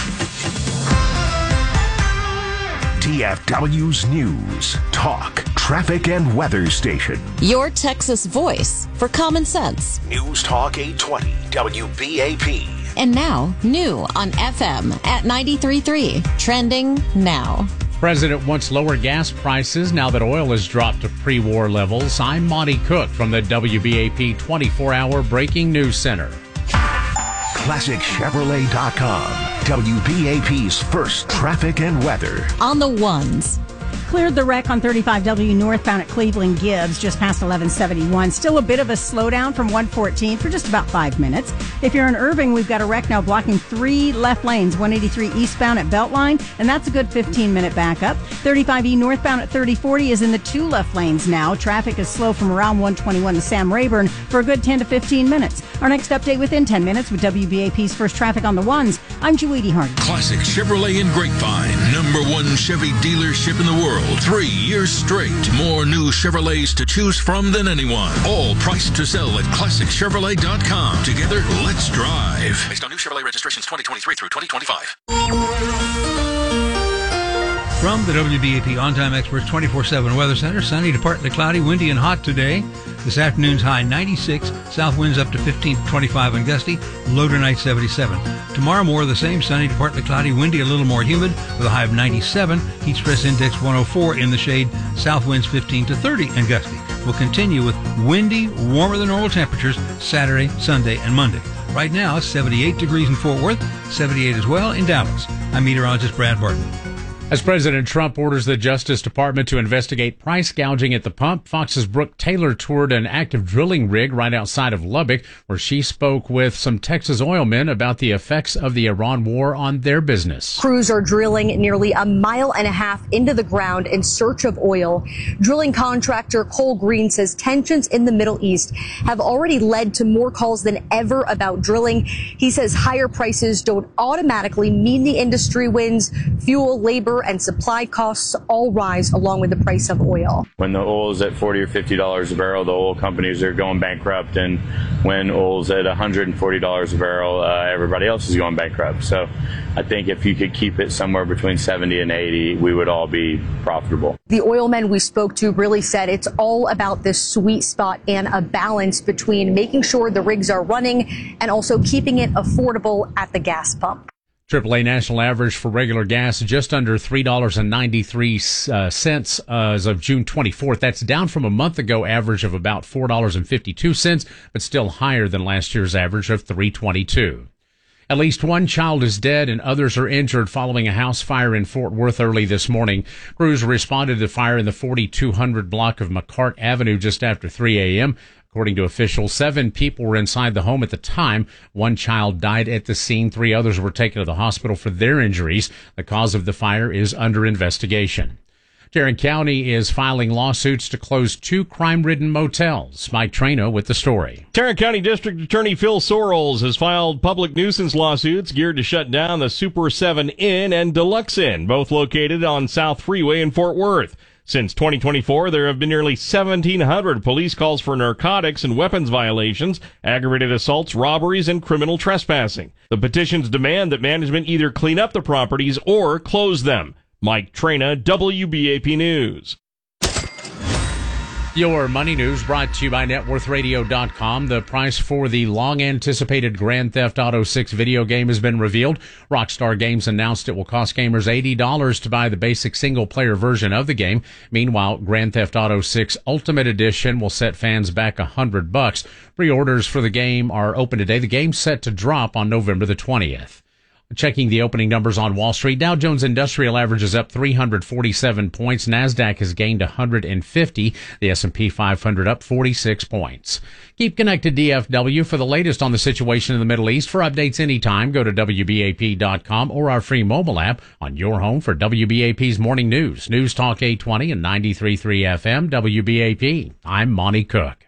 T F W's News, Talk, Traffic, and Weather Station. Your Texas voice for common sense. News Talk eight twenty W B A P. And now, new on F M at ninety-three point three. Trending now. President wants lower gas prices now that oil has dropped to pre-war levels. I'm Monty Cook from the W B A P twenty-four hour Breaking News Center. Classic Chevrolet dot com. W B A P's first traffic and weather. On the ones. Cleared the wreck on thirty-five W northbound at Cleveland Gibbs just past eleven seventy-one. Still a bit of a slowdown from one fourteen for just about five minutes. If you're in Irving, we've got a wreck now blocking three left lanes. one eighty-three eastbound at Beltline, and that's a good fifteen minute backup. thirty-five E northbound at thirty forty is in the two left lanes now. Traffic is slow from around one twenty-one to Sam Rayburn for a good ten to fifteen minutes. Our next update within ten minutes with W B A P's first traffic on the ones. I'm Judy Hardy. Classic Chevrolet in Grapevine, number one Chevy dealership in the world. Three years straight. More new Chevrolets to choose from than anyone. All priced to sell at classic chevrolet dot com. Together, let's drive. Based on new Chevrolet registrations twenty twenty-three through twenty twenty-five. From the W B A P On Time Experts twenty-four seven Weather Center, sunny to partly cloudy, windy and hot today. This afternoon's high ninety-six, south winds up to fifteen to twenty-five and gusty, low tonight seventy-seven. Tomorrow more of the same, sunny to partly cloudy, windy, a little more humid with a high of ninety-seven, heat stress index one oh four in the shade, south winds fifteen to thirty and gusty. We'll continue with windy, warmer than normal temperatures Saturday, Sunday, and Monday. Right now, seventy-eight degrees in Fort Worth, seventy-eight as well in Dallas. I'm meteorologist Brad Barton. As President Trump orders the Justice Department to investigate price gouging at the pump, Fox's Brooke Taylor toured an active drilling rig right outside of Lubbock, where she spoke with some Texas oil men about the effects of the Iran war on their business. Crews are drilling nearly a mile and a half into the ground in search of oil. Drilling contractor Cole Green says tensions in the Middle East have already led to more calls than ever about drilling. He says higher prices don't automatically mean the industry wins. Fuel, labor, and supply costs all rise along with the price of oil. When the oil is at forty or fifty dollars a barrel, the oil companies are going bankrupt, and when oil's at one hundred forty dollars a barrel, uh, everybody else is going bankrupt. So I think if you could keep it somewhere between seventy and eighty, we would all be profitable. The oil men we spoke to really said it's all about this sweet spot and a balance between making sure the rigs are running and also keeping it affordable at the gas pump. triple A national average for regular gas just under three dollars and ninety-three cents uh, as of June twenty-fourth. That's down from a month ago average of about four dollars and fifty-two cents, but still higher than last year's average of three dollars and twenty-two cents. At least one child is dead and others are injured following a house fire in Fort Worth early this morning. Crews responded to the fire in the forty-two hundred block of McCart Avenue just after three a.m. According to officials, seven people were inside the home at the time. One child died at the scene. Three others were taken to the hospital for their injuries. The cause of the fire is under investigation. Tarrant County is filing lawsuits to close two crime-ridden motels. Mike Trano with the story. Tarrant County District Attorney Phil Sorrells has filed public nuisance lawsuits geared to shut down the Super seven Inn and Deluxe Inn, both located on South Freeway in Fort Worth. Since twenty twenty-four, there have been nearly seventeen hundred police calls for narcotics and weapons violations, aggravated assaults, robberies, and criminal trespassing. The petitions demand that management either clean up the properties or close them. Mike Trana, W B A P News. Your money news brought to you by net worth radio dot com. The price for the long-anticipated Grand Theft Auto six video game has been revealed. Rockstar Games announced it will cost gamers eighty dollars to buy the basic single-player version of the game. Meanwhile, Grand Theft Auto six Ultimate Edition will set fans back one hundred bucks. Pre-orders for the game are open today. The game's set to drop on November the twentieth. Checking the opening numbers on Wall Street, Dow Jones Industrial Average is up three hundred forty-seven points. NASDAQ has gained one hundred fifty. The S and P five hundred up forty-six points. Keep connected D F W for the latest on the situation in the Middle East. For updates anytime, go to W B A P dot com or our free mobile app on your home for W B A P's morning news. News Talk eight twenty and ninety-three point three F M W B A P. I'm Monty Cook.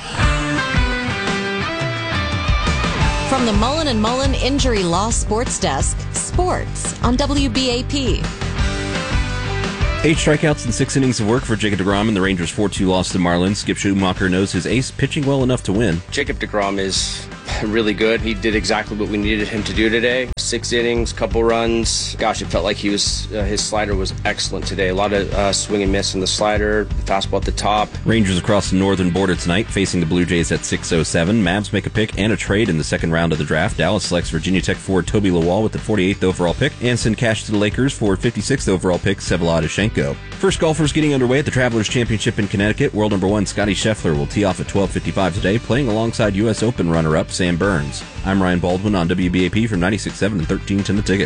From the Mullen and Mullen Injury Law Sports Desk, sports on W B A P. Eight strikeouts and six innings of work for Jacob deGrom and the Rangers' four two loss to Marlins. Skip Schumacher knows his ace pitching well enough to win. Jacob deGrom is really good. He did exactly what we needed him to do today. Six innings, couple runs. Gosh, it felt like he was uh, his slider was excellent today. A lot of uh, swing and miss in the slider, fastball at the top. Rangers across the northern border tonight, facing the Blue Jays at six oh seven. Mavs make a pick and a trade in the second round of the draft. Dallas selects Virginia Tech forward Toby Lawal with the forty-eighth overall pick and send cash to the Lakers for fifty-sixth overall pick Vsevolod Ashenko. First golfers getting underway at the Travelers Championship in Connecticut. World number one Scotty Scheffler will tee off at twelve fifty-five today, playing alongside U S Open runner-up Sam Burns. I'm Ryan Baldwin on W B A P from ninety-six point seven and thirteen ten The Ticket.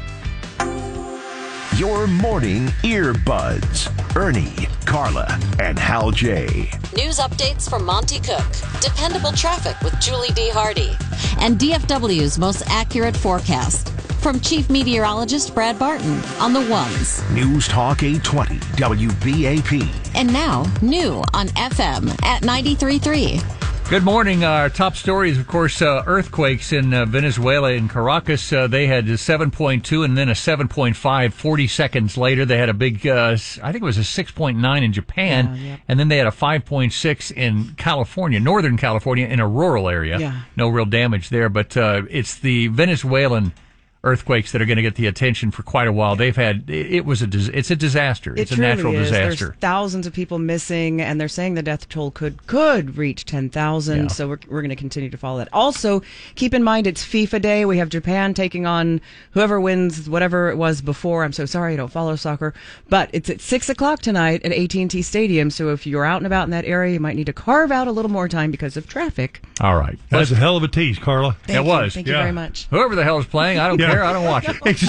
Your morning earbuds. Ernie, Carla, and Hal J. News updates from Monty Cook, dependable traffic with Julie D. Hardy, and D F W's most accurate forecast. From Chief Meteorologist Brad Barton on the ones. News Talk eight twenty W B A P. And now, new on F M at ninety-three point three. Good morning. Our top stories, of course, uh, earthquakes in uh, Venezuela, in Caracas. Uh, they had a seven point two and then a seven point five forty seconds later. They had a big, uh, I think it was a six point nine in Japan. Yeah, yeah. And then they had a five point six in California, Northern California, in a rural area. Yeah. No real damage there, but uh, it's the Venezuelan earthquakes that are going to get the attention for quite a while. They've had, it was a, it's a disaster. It it's a natural is. disaster. There's thousands of people missing, and they're saying the death toll could could reach ten thousand. Yeah. So we're we're going to continue to follow that. Also, keep in mind it's FIFA Day. We have Japan taking on whoever wins whatever it was before. I'm so sorry, I don't follow soccer, but it's at six o'clock tonight at A T and T Stadium. So if you're out and about in that area, you might need to carve out a little more time because of traffic. All right, that's a hell of a tease, Carla. Thank it you. was. Thank yeah. you very much. Whoever the hell is playing, I don't Yeah. care. I don't watch it.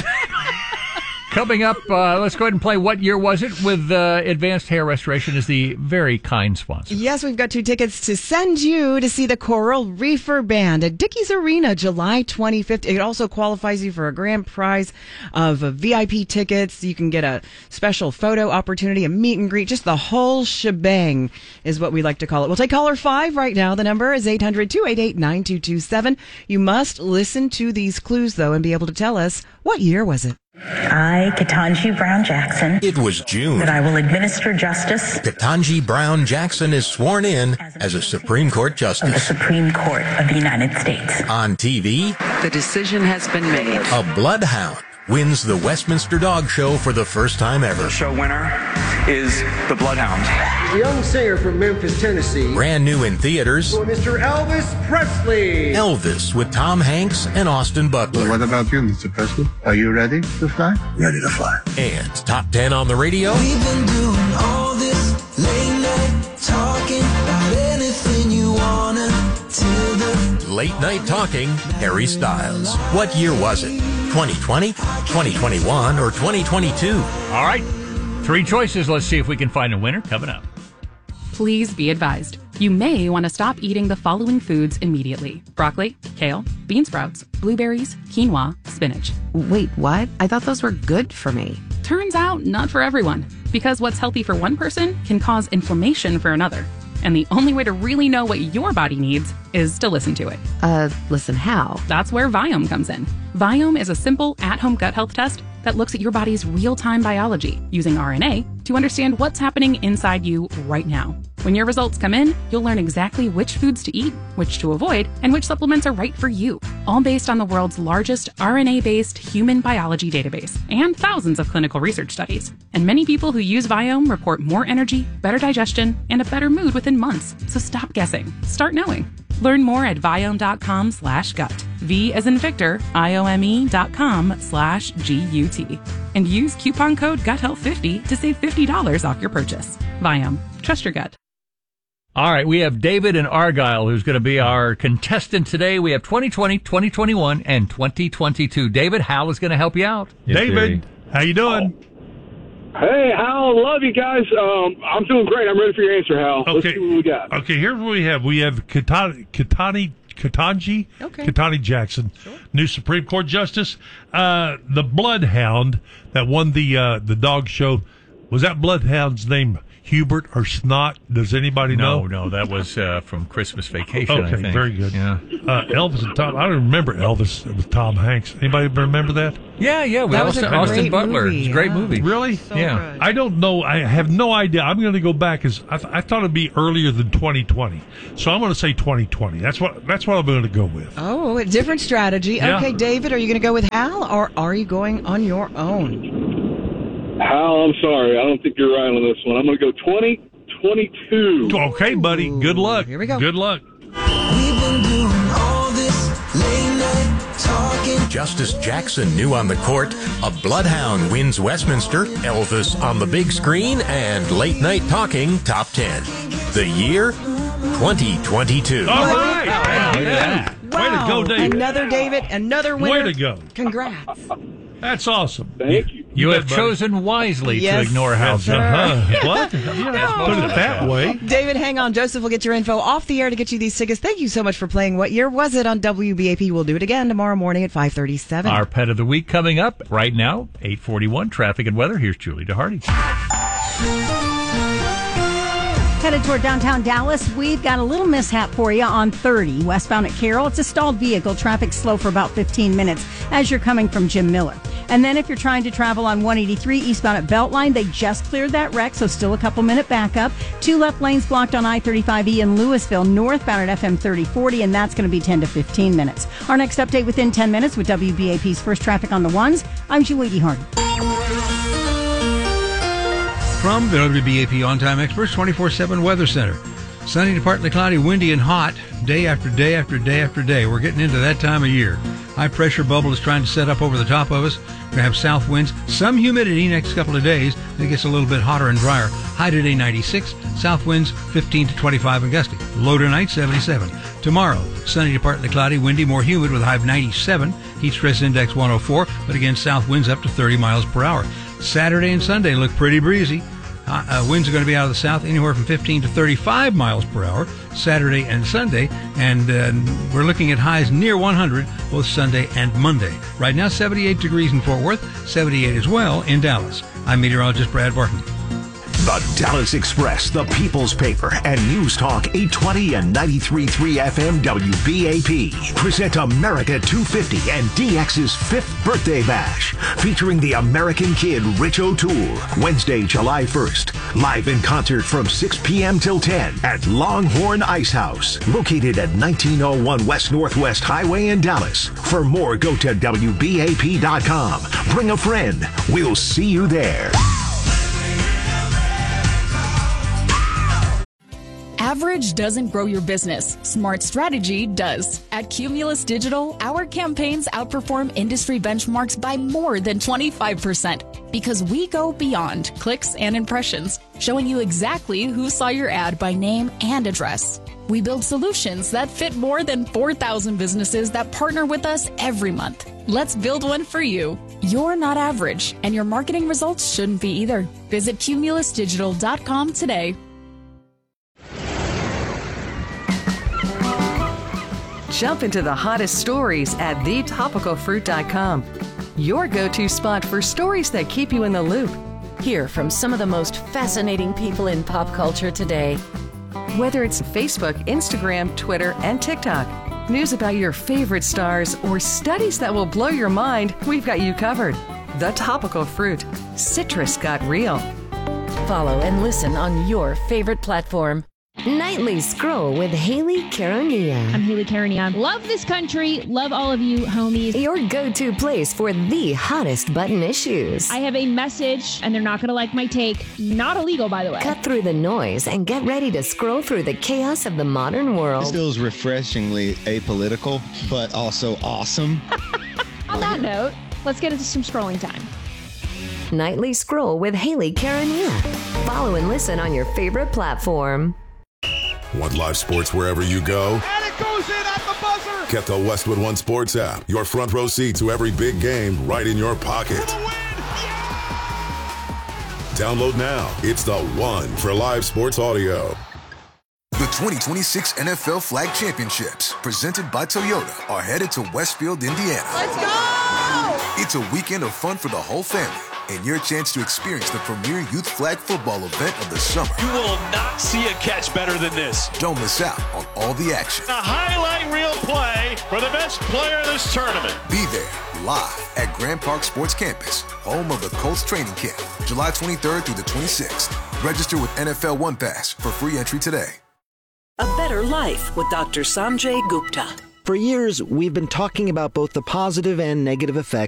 Coming up, uh, let's go ahead and play What Year Was It? With uh, Advanced Hair Restoration is the very kind sponsor. Yes, we've got two tickets to send you to see the Coral Reefer Band at Dickies Arena, July twenty-fifth. It also qualifies you for a grand prize of uh, V I P tickets. You can get a special photo opportunity, a meet and greet, just the whole shebang is what we like to call it. We'll take caller five right now. The number is eight hundred, two eight eight, nine two two seven. You must listen to these clues, though, and be able to tell us what year was it. I, Ketanji Brown Jackson, It was June. that I will administer justice Ketanji Brown Jackson is sworn in as a Supreme Court of the Justice. Supreme Court of the United States. On T V, The decision has been made. a bloodhound wins the Westminster Dog Show for the first time ever. The show winner is the Bloodhound. The young singer from Memphis, Tennessee. Brand new in theaters, For Mister Elvis Presley. Elvis with Tom Hanks and Austin Butler. What about you, Mister Presley? Are you ready to fly? Ready to fly. And top ten on the radio. We've been doing all this late night talking about anything you wanna till the Late Night Talking, Harry Styles. What year was it? twenty twenty, twenty twenty-one, or twenty twenty-two? All right, three choices. Let's see if we can find a winner coming up. Please be advised. You may want to stop eating the following foods immediately. Broccoli, kale, bean sprouts, blueberries, quinoa, spinach. Wait, what? I thought those were good for me. Turns out, not for everyone. Because what's healthy for one person can cause inflammation for another. And the only way to really know what your body needs is to listen to it. Uh, listen how? That's where Viome comes in. Viome is a simple, at-home gut health test that looks at your body's real-time biology using R N A to understand what's happening inside you right now. When your results come in, you'll learn exactly which foods to eat, which to avoid, and which supplements are right for you, all based on the world's largest R N A-based human biology database and thousands of clinical research studies. And many people who use Viome report more energy, better digestion, and a better mood within months. So stop guessing. Start knowing. Learn more at Viome.com slash gut. V as in Victor, I-O-M-E dot com slash G-U-T. And use coupon code gut health fifty to save fifty dollars off your purchase. Viome. Trust your gut. All right, we have David in Argyle, who's going to be our contestant today. We have twenty twenty, twenty twenty-one, and twenty twenty-two. David, Hal is going to help you out. David, how you doing? Hey, Hal, love you guys. Um, I'm doing great. I'm ready for your answer, Hal. Okay. Let's see what we got. Okay, here's what we have. We have Katani, Katani, Katanji, Okay. Katani Jackson, new Supreme Court Justice. Uh, the Bloodhound that won the uh, the dog show, was that Bloodhound's name Hubert or Snot? Does anybody No, know? no, that was uh, from Christmas Vacation, Okay, I think. very good. Yeah. Uh, Elvis and Tom. I don't remember Elvis with Tom Hanks. Anybody remember that? Yeah, yeah, with That was Austin, a Austin great Butler. movie, It's a great yeah. movie. Really? yeah. I don't know. I have no idea. I'm going to go back as I, th- I thought it'd be earlier than twenty twenty. So I'm going to say twenty twenty. That's what that's what I'm going to go with. Oh, a different strategy. Yeah. Okay, David, are you going to go with Hal or are you going on your own? Hal, I'm sorry. I don't think you're right on this one. I'm going to go twenty twenty-two. Okay, buddy. Good luck. Here we go. Good luck. Justice Jackson new on the court, a Bloodhound wins Westminster, Elvis on the big screen, and late night talking top ten. The year twenty twenty-two. All right. Wow. Yeah. Way to go, David. Another David, another winner. Way to go. Congrats. That's awesome. Thank you. You bet, have buddy. chosen wisely Yes, to ignore Hal. sir. Uh-huh. What? Yeah, put it that way. David, hang on. Joseph will get your info off the air to get you these tickets. Thank you so much for playing What Year Was It on W B A P. We'll do it again tomorrow morning at five thirty-seven. Our pet of the week coming up right now, eight forty-one, traffic and weather. Here's Julie DeHardy. Headed toward downtown Dallas, we've got a little mishap for you on thirty westbound at Carroll. It's a stalled vehicle. Traffic slow for about fifteen minutes as you're coming from Jim Miller. And then if you're trying to travel on one eighty-three eastbound at Beltline, they just cleared that wreck, so still a couple minute backup. Two left lanes blocked on I thirty-five E in Louisville, northbound at F M thirty forty, and that's going to be ten to fifteen minutes. Our next update within ten minutes with W B A P's First Traffic on the Ones. I'm Julie DeHardy. From the W B A P On Time Experts twenty-four seven Weather Center. Sunny to partly cloudy, windy and hot day after day after day after day. We're getting into that time of year. High pressure bubble is trying to set up over the top of us. We're going to have south winds, some humidity next couple of days. It gets a little bit hotter and drier. High today ninety-six, south winds fifteen to twenty-five and gusty. Low tonight seventy-seven. Tomorrow, sunny to partly cloudy, windy, more humid with a high of ninety-seven. Heat stress index one oh four, but again south winds up to thirty miles per hour. Saturday and Sunday look pretty breezy. Uh, uh, winds are going to be out of the south anywhere from fifteen to thirty-five miles per hour Saturday and Sunday, and uh, we're looking at highs near one hundred both Sunday and Monday. Right now, seventy-eight degrees in Fort Worth, seventy-eight as well in Dallas. I'm meteorologist Brad Barton. The Dallas Express, the People's Paper, and News Talk eight twenty and ninety-three point three F M W B A P present America two fifty and D X's fifth birthday bash, featuring the American Kid Rich O'Toole, Wednesday, July first, live in concert from six p.m. till ten at Longhorn Ice House, located at nineteen oh one West Northwest Highway in Dallas. For more, go to W B A P dot com. Bring a friend. We'll see you there. Average doesn't grow your business. Smart strategy does. At Cumulus Digital, our campaigns outperform industry benchmarks by more than twenty-five percent because we go beyond clicks and impressions, showing you exactly who saw your ad by name and address. We build solutions that fit more than four thousand businesses that partner with us every month. Let's build one for you. You're not average, and your marketing results shouldn't be either. Visit cumulus digital dot com today. Jump into the hottest stories at the topical fruit dot com. Your go-to spot for stories that keep you in the loop. Hear from some of the most fascinating people in pop culture today. Whether it's Facebook, Instagram, Twitter, and TikTok, news about your favorite stars, or studies that will blow your mind, we've got you covered. The Topical Fruit. Citrus got real. Follow and listen on your favorite platform. Nightly Scroll with Haley Karania. I'm Haley Karania. Love this country. Love all of you, homies. Your go-to place for the hottest button issues. I have a message, and they're not going to like my take. Not illegal, by the way. Cut through the noise and get ready to scroll through the chaos of the modern world. This feels refreshingly apolitical, but also awesome. On that note, let's get into some scrolling time. Nightly Scroll with Haley Karania. Follow and listen on your favorite platform. Want live sports wherever you go? And it goes in at the buzzer! Get the Westwood One Sports app. Your front row seat to every big game right in your pocket. Download now. It's the one for live sports audio. The twenty twenty-six N F L Flag Championships, presented by Toyota, are headed to Westfield, Indiana. Let's go! It's a weekend of fun for the whole family, and your chance to experience the premier youth flag football event of the summer. You will not see a catch better than this. Don't miss out on all the action. A highlight reel play for the best player in this tournament. Be there, live at Grand Park Sports Campus, home of the Colts training camp, July twenty-third through the twenty-sixth. Register with N F L One Pass for free entry today. A Better Life with Doctor Sanjay Gupta. For years, we've been talking about both the positive and negative effects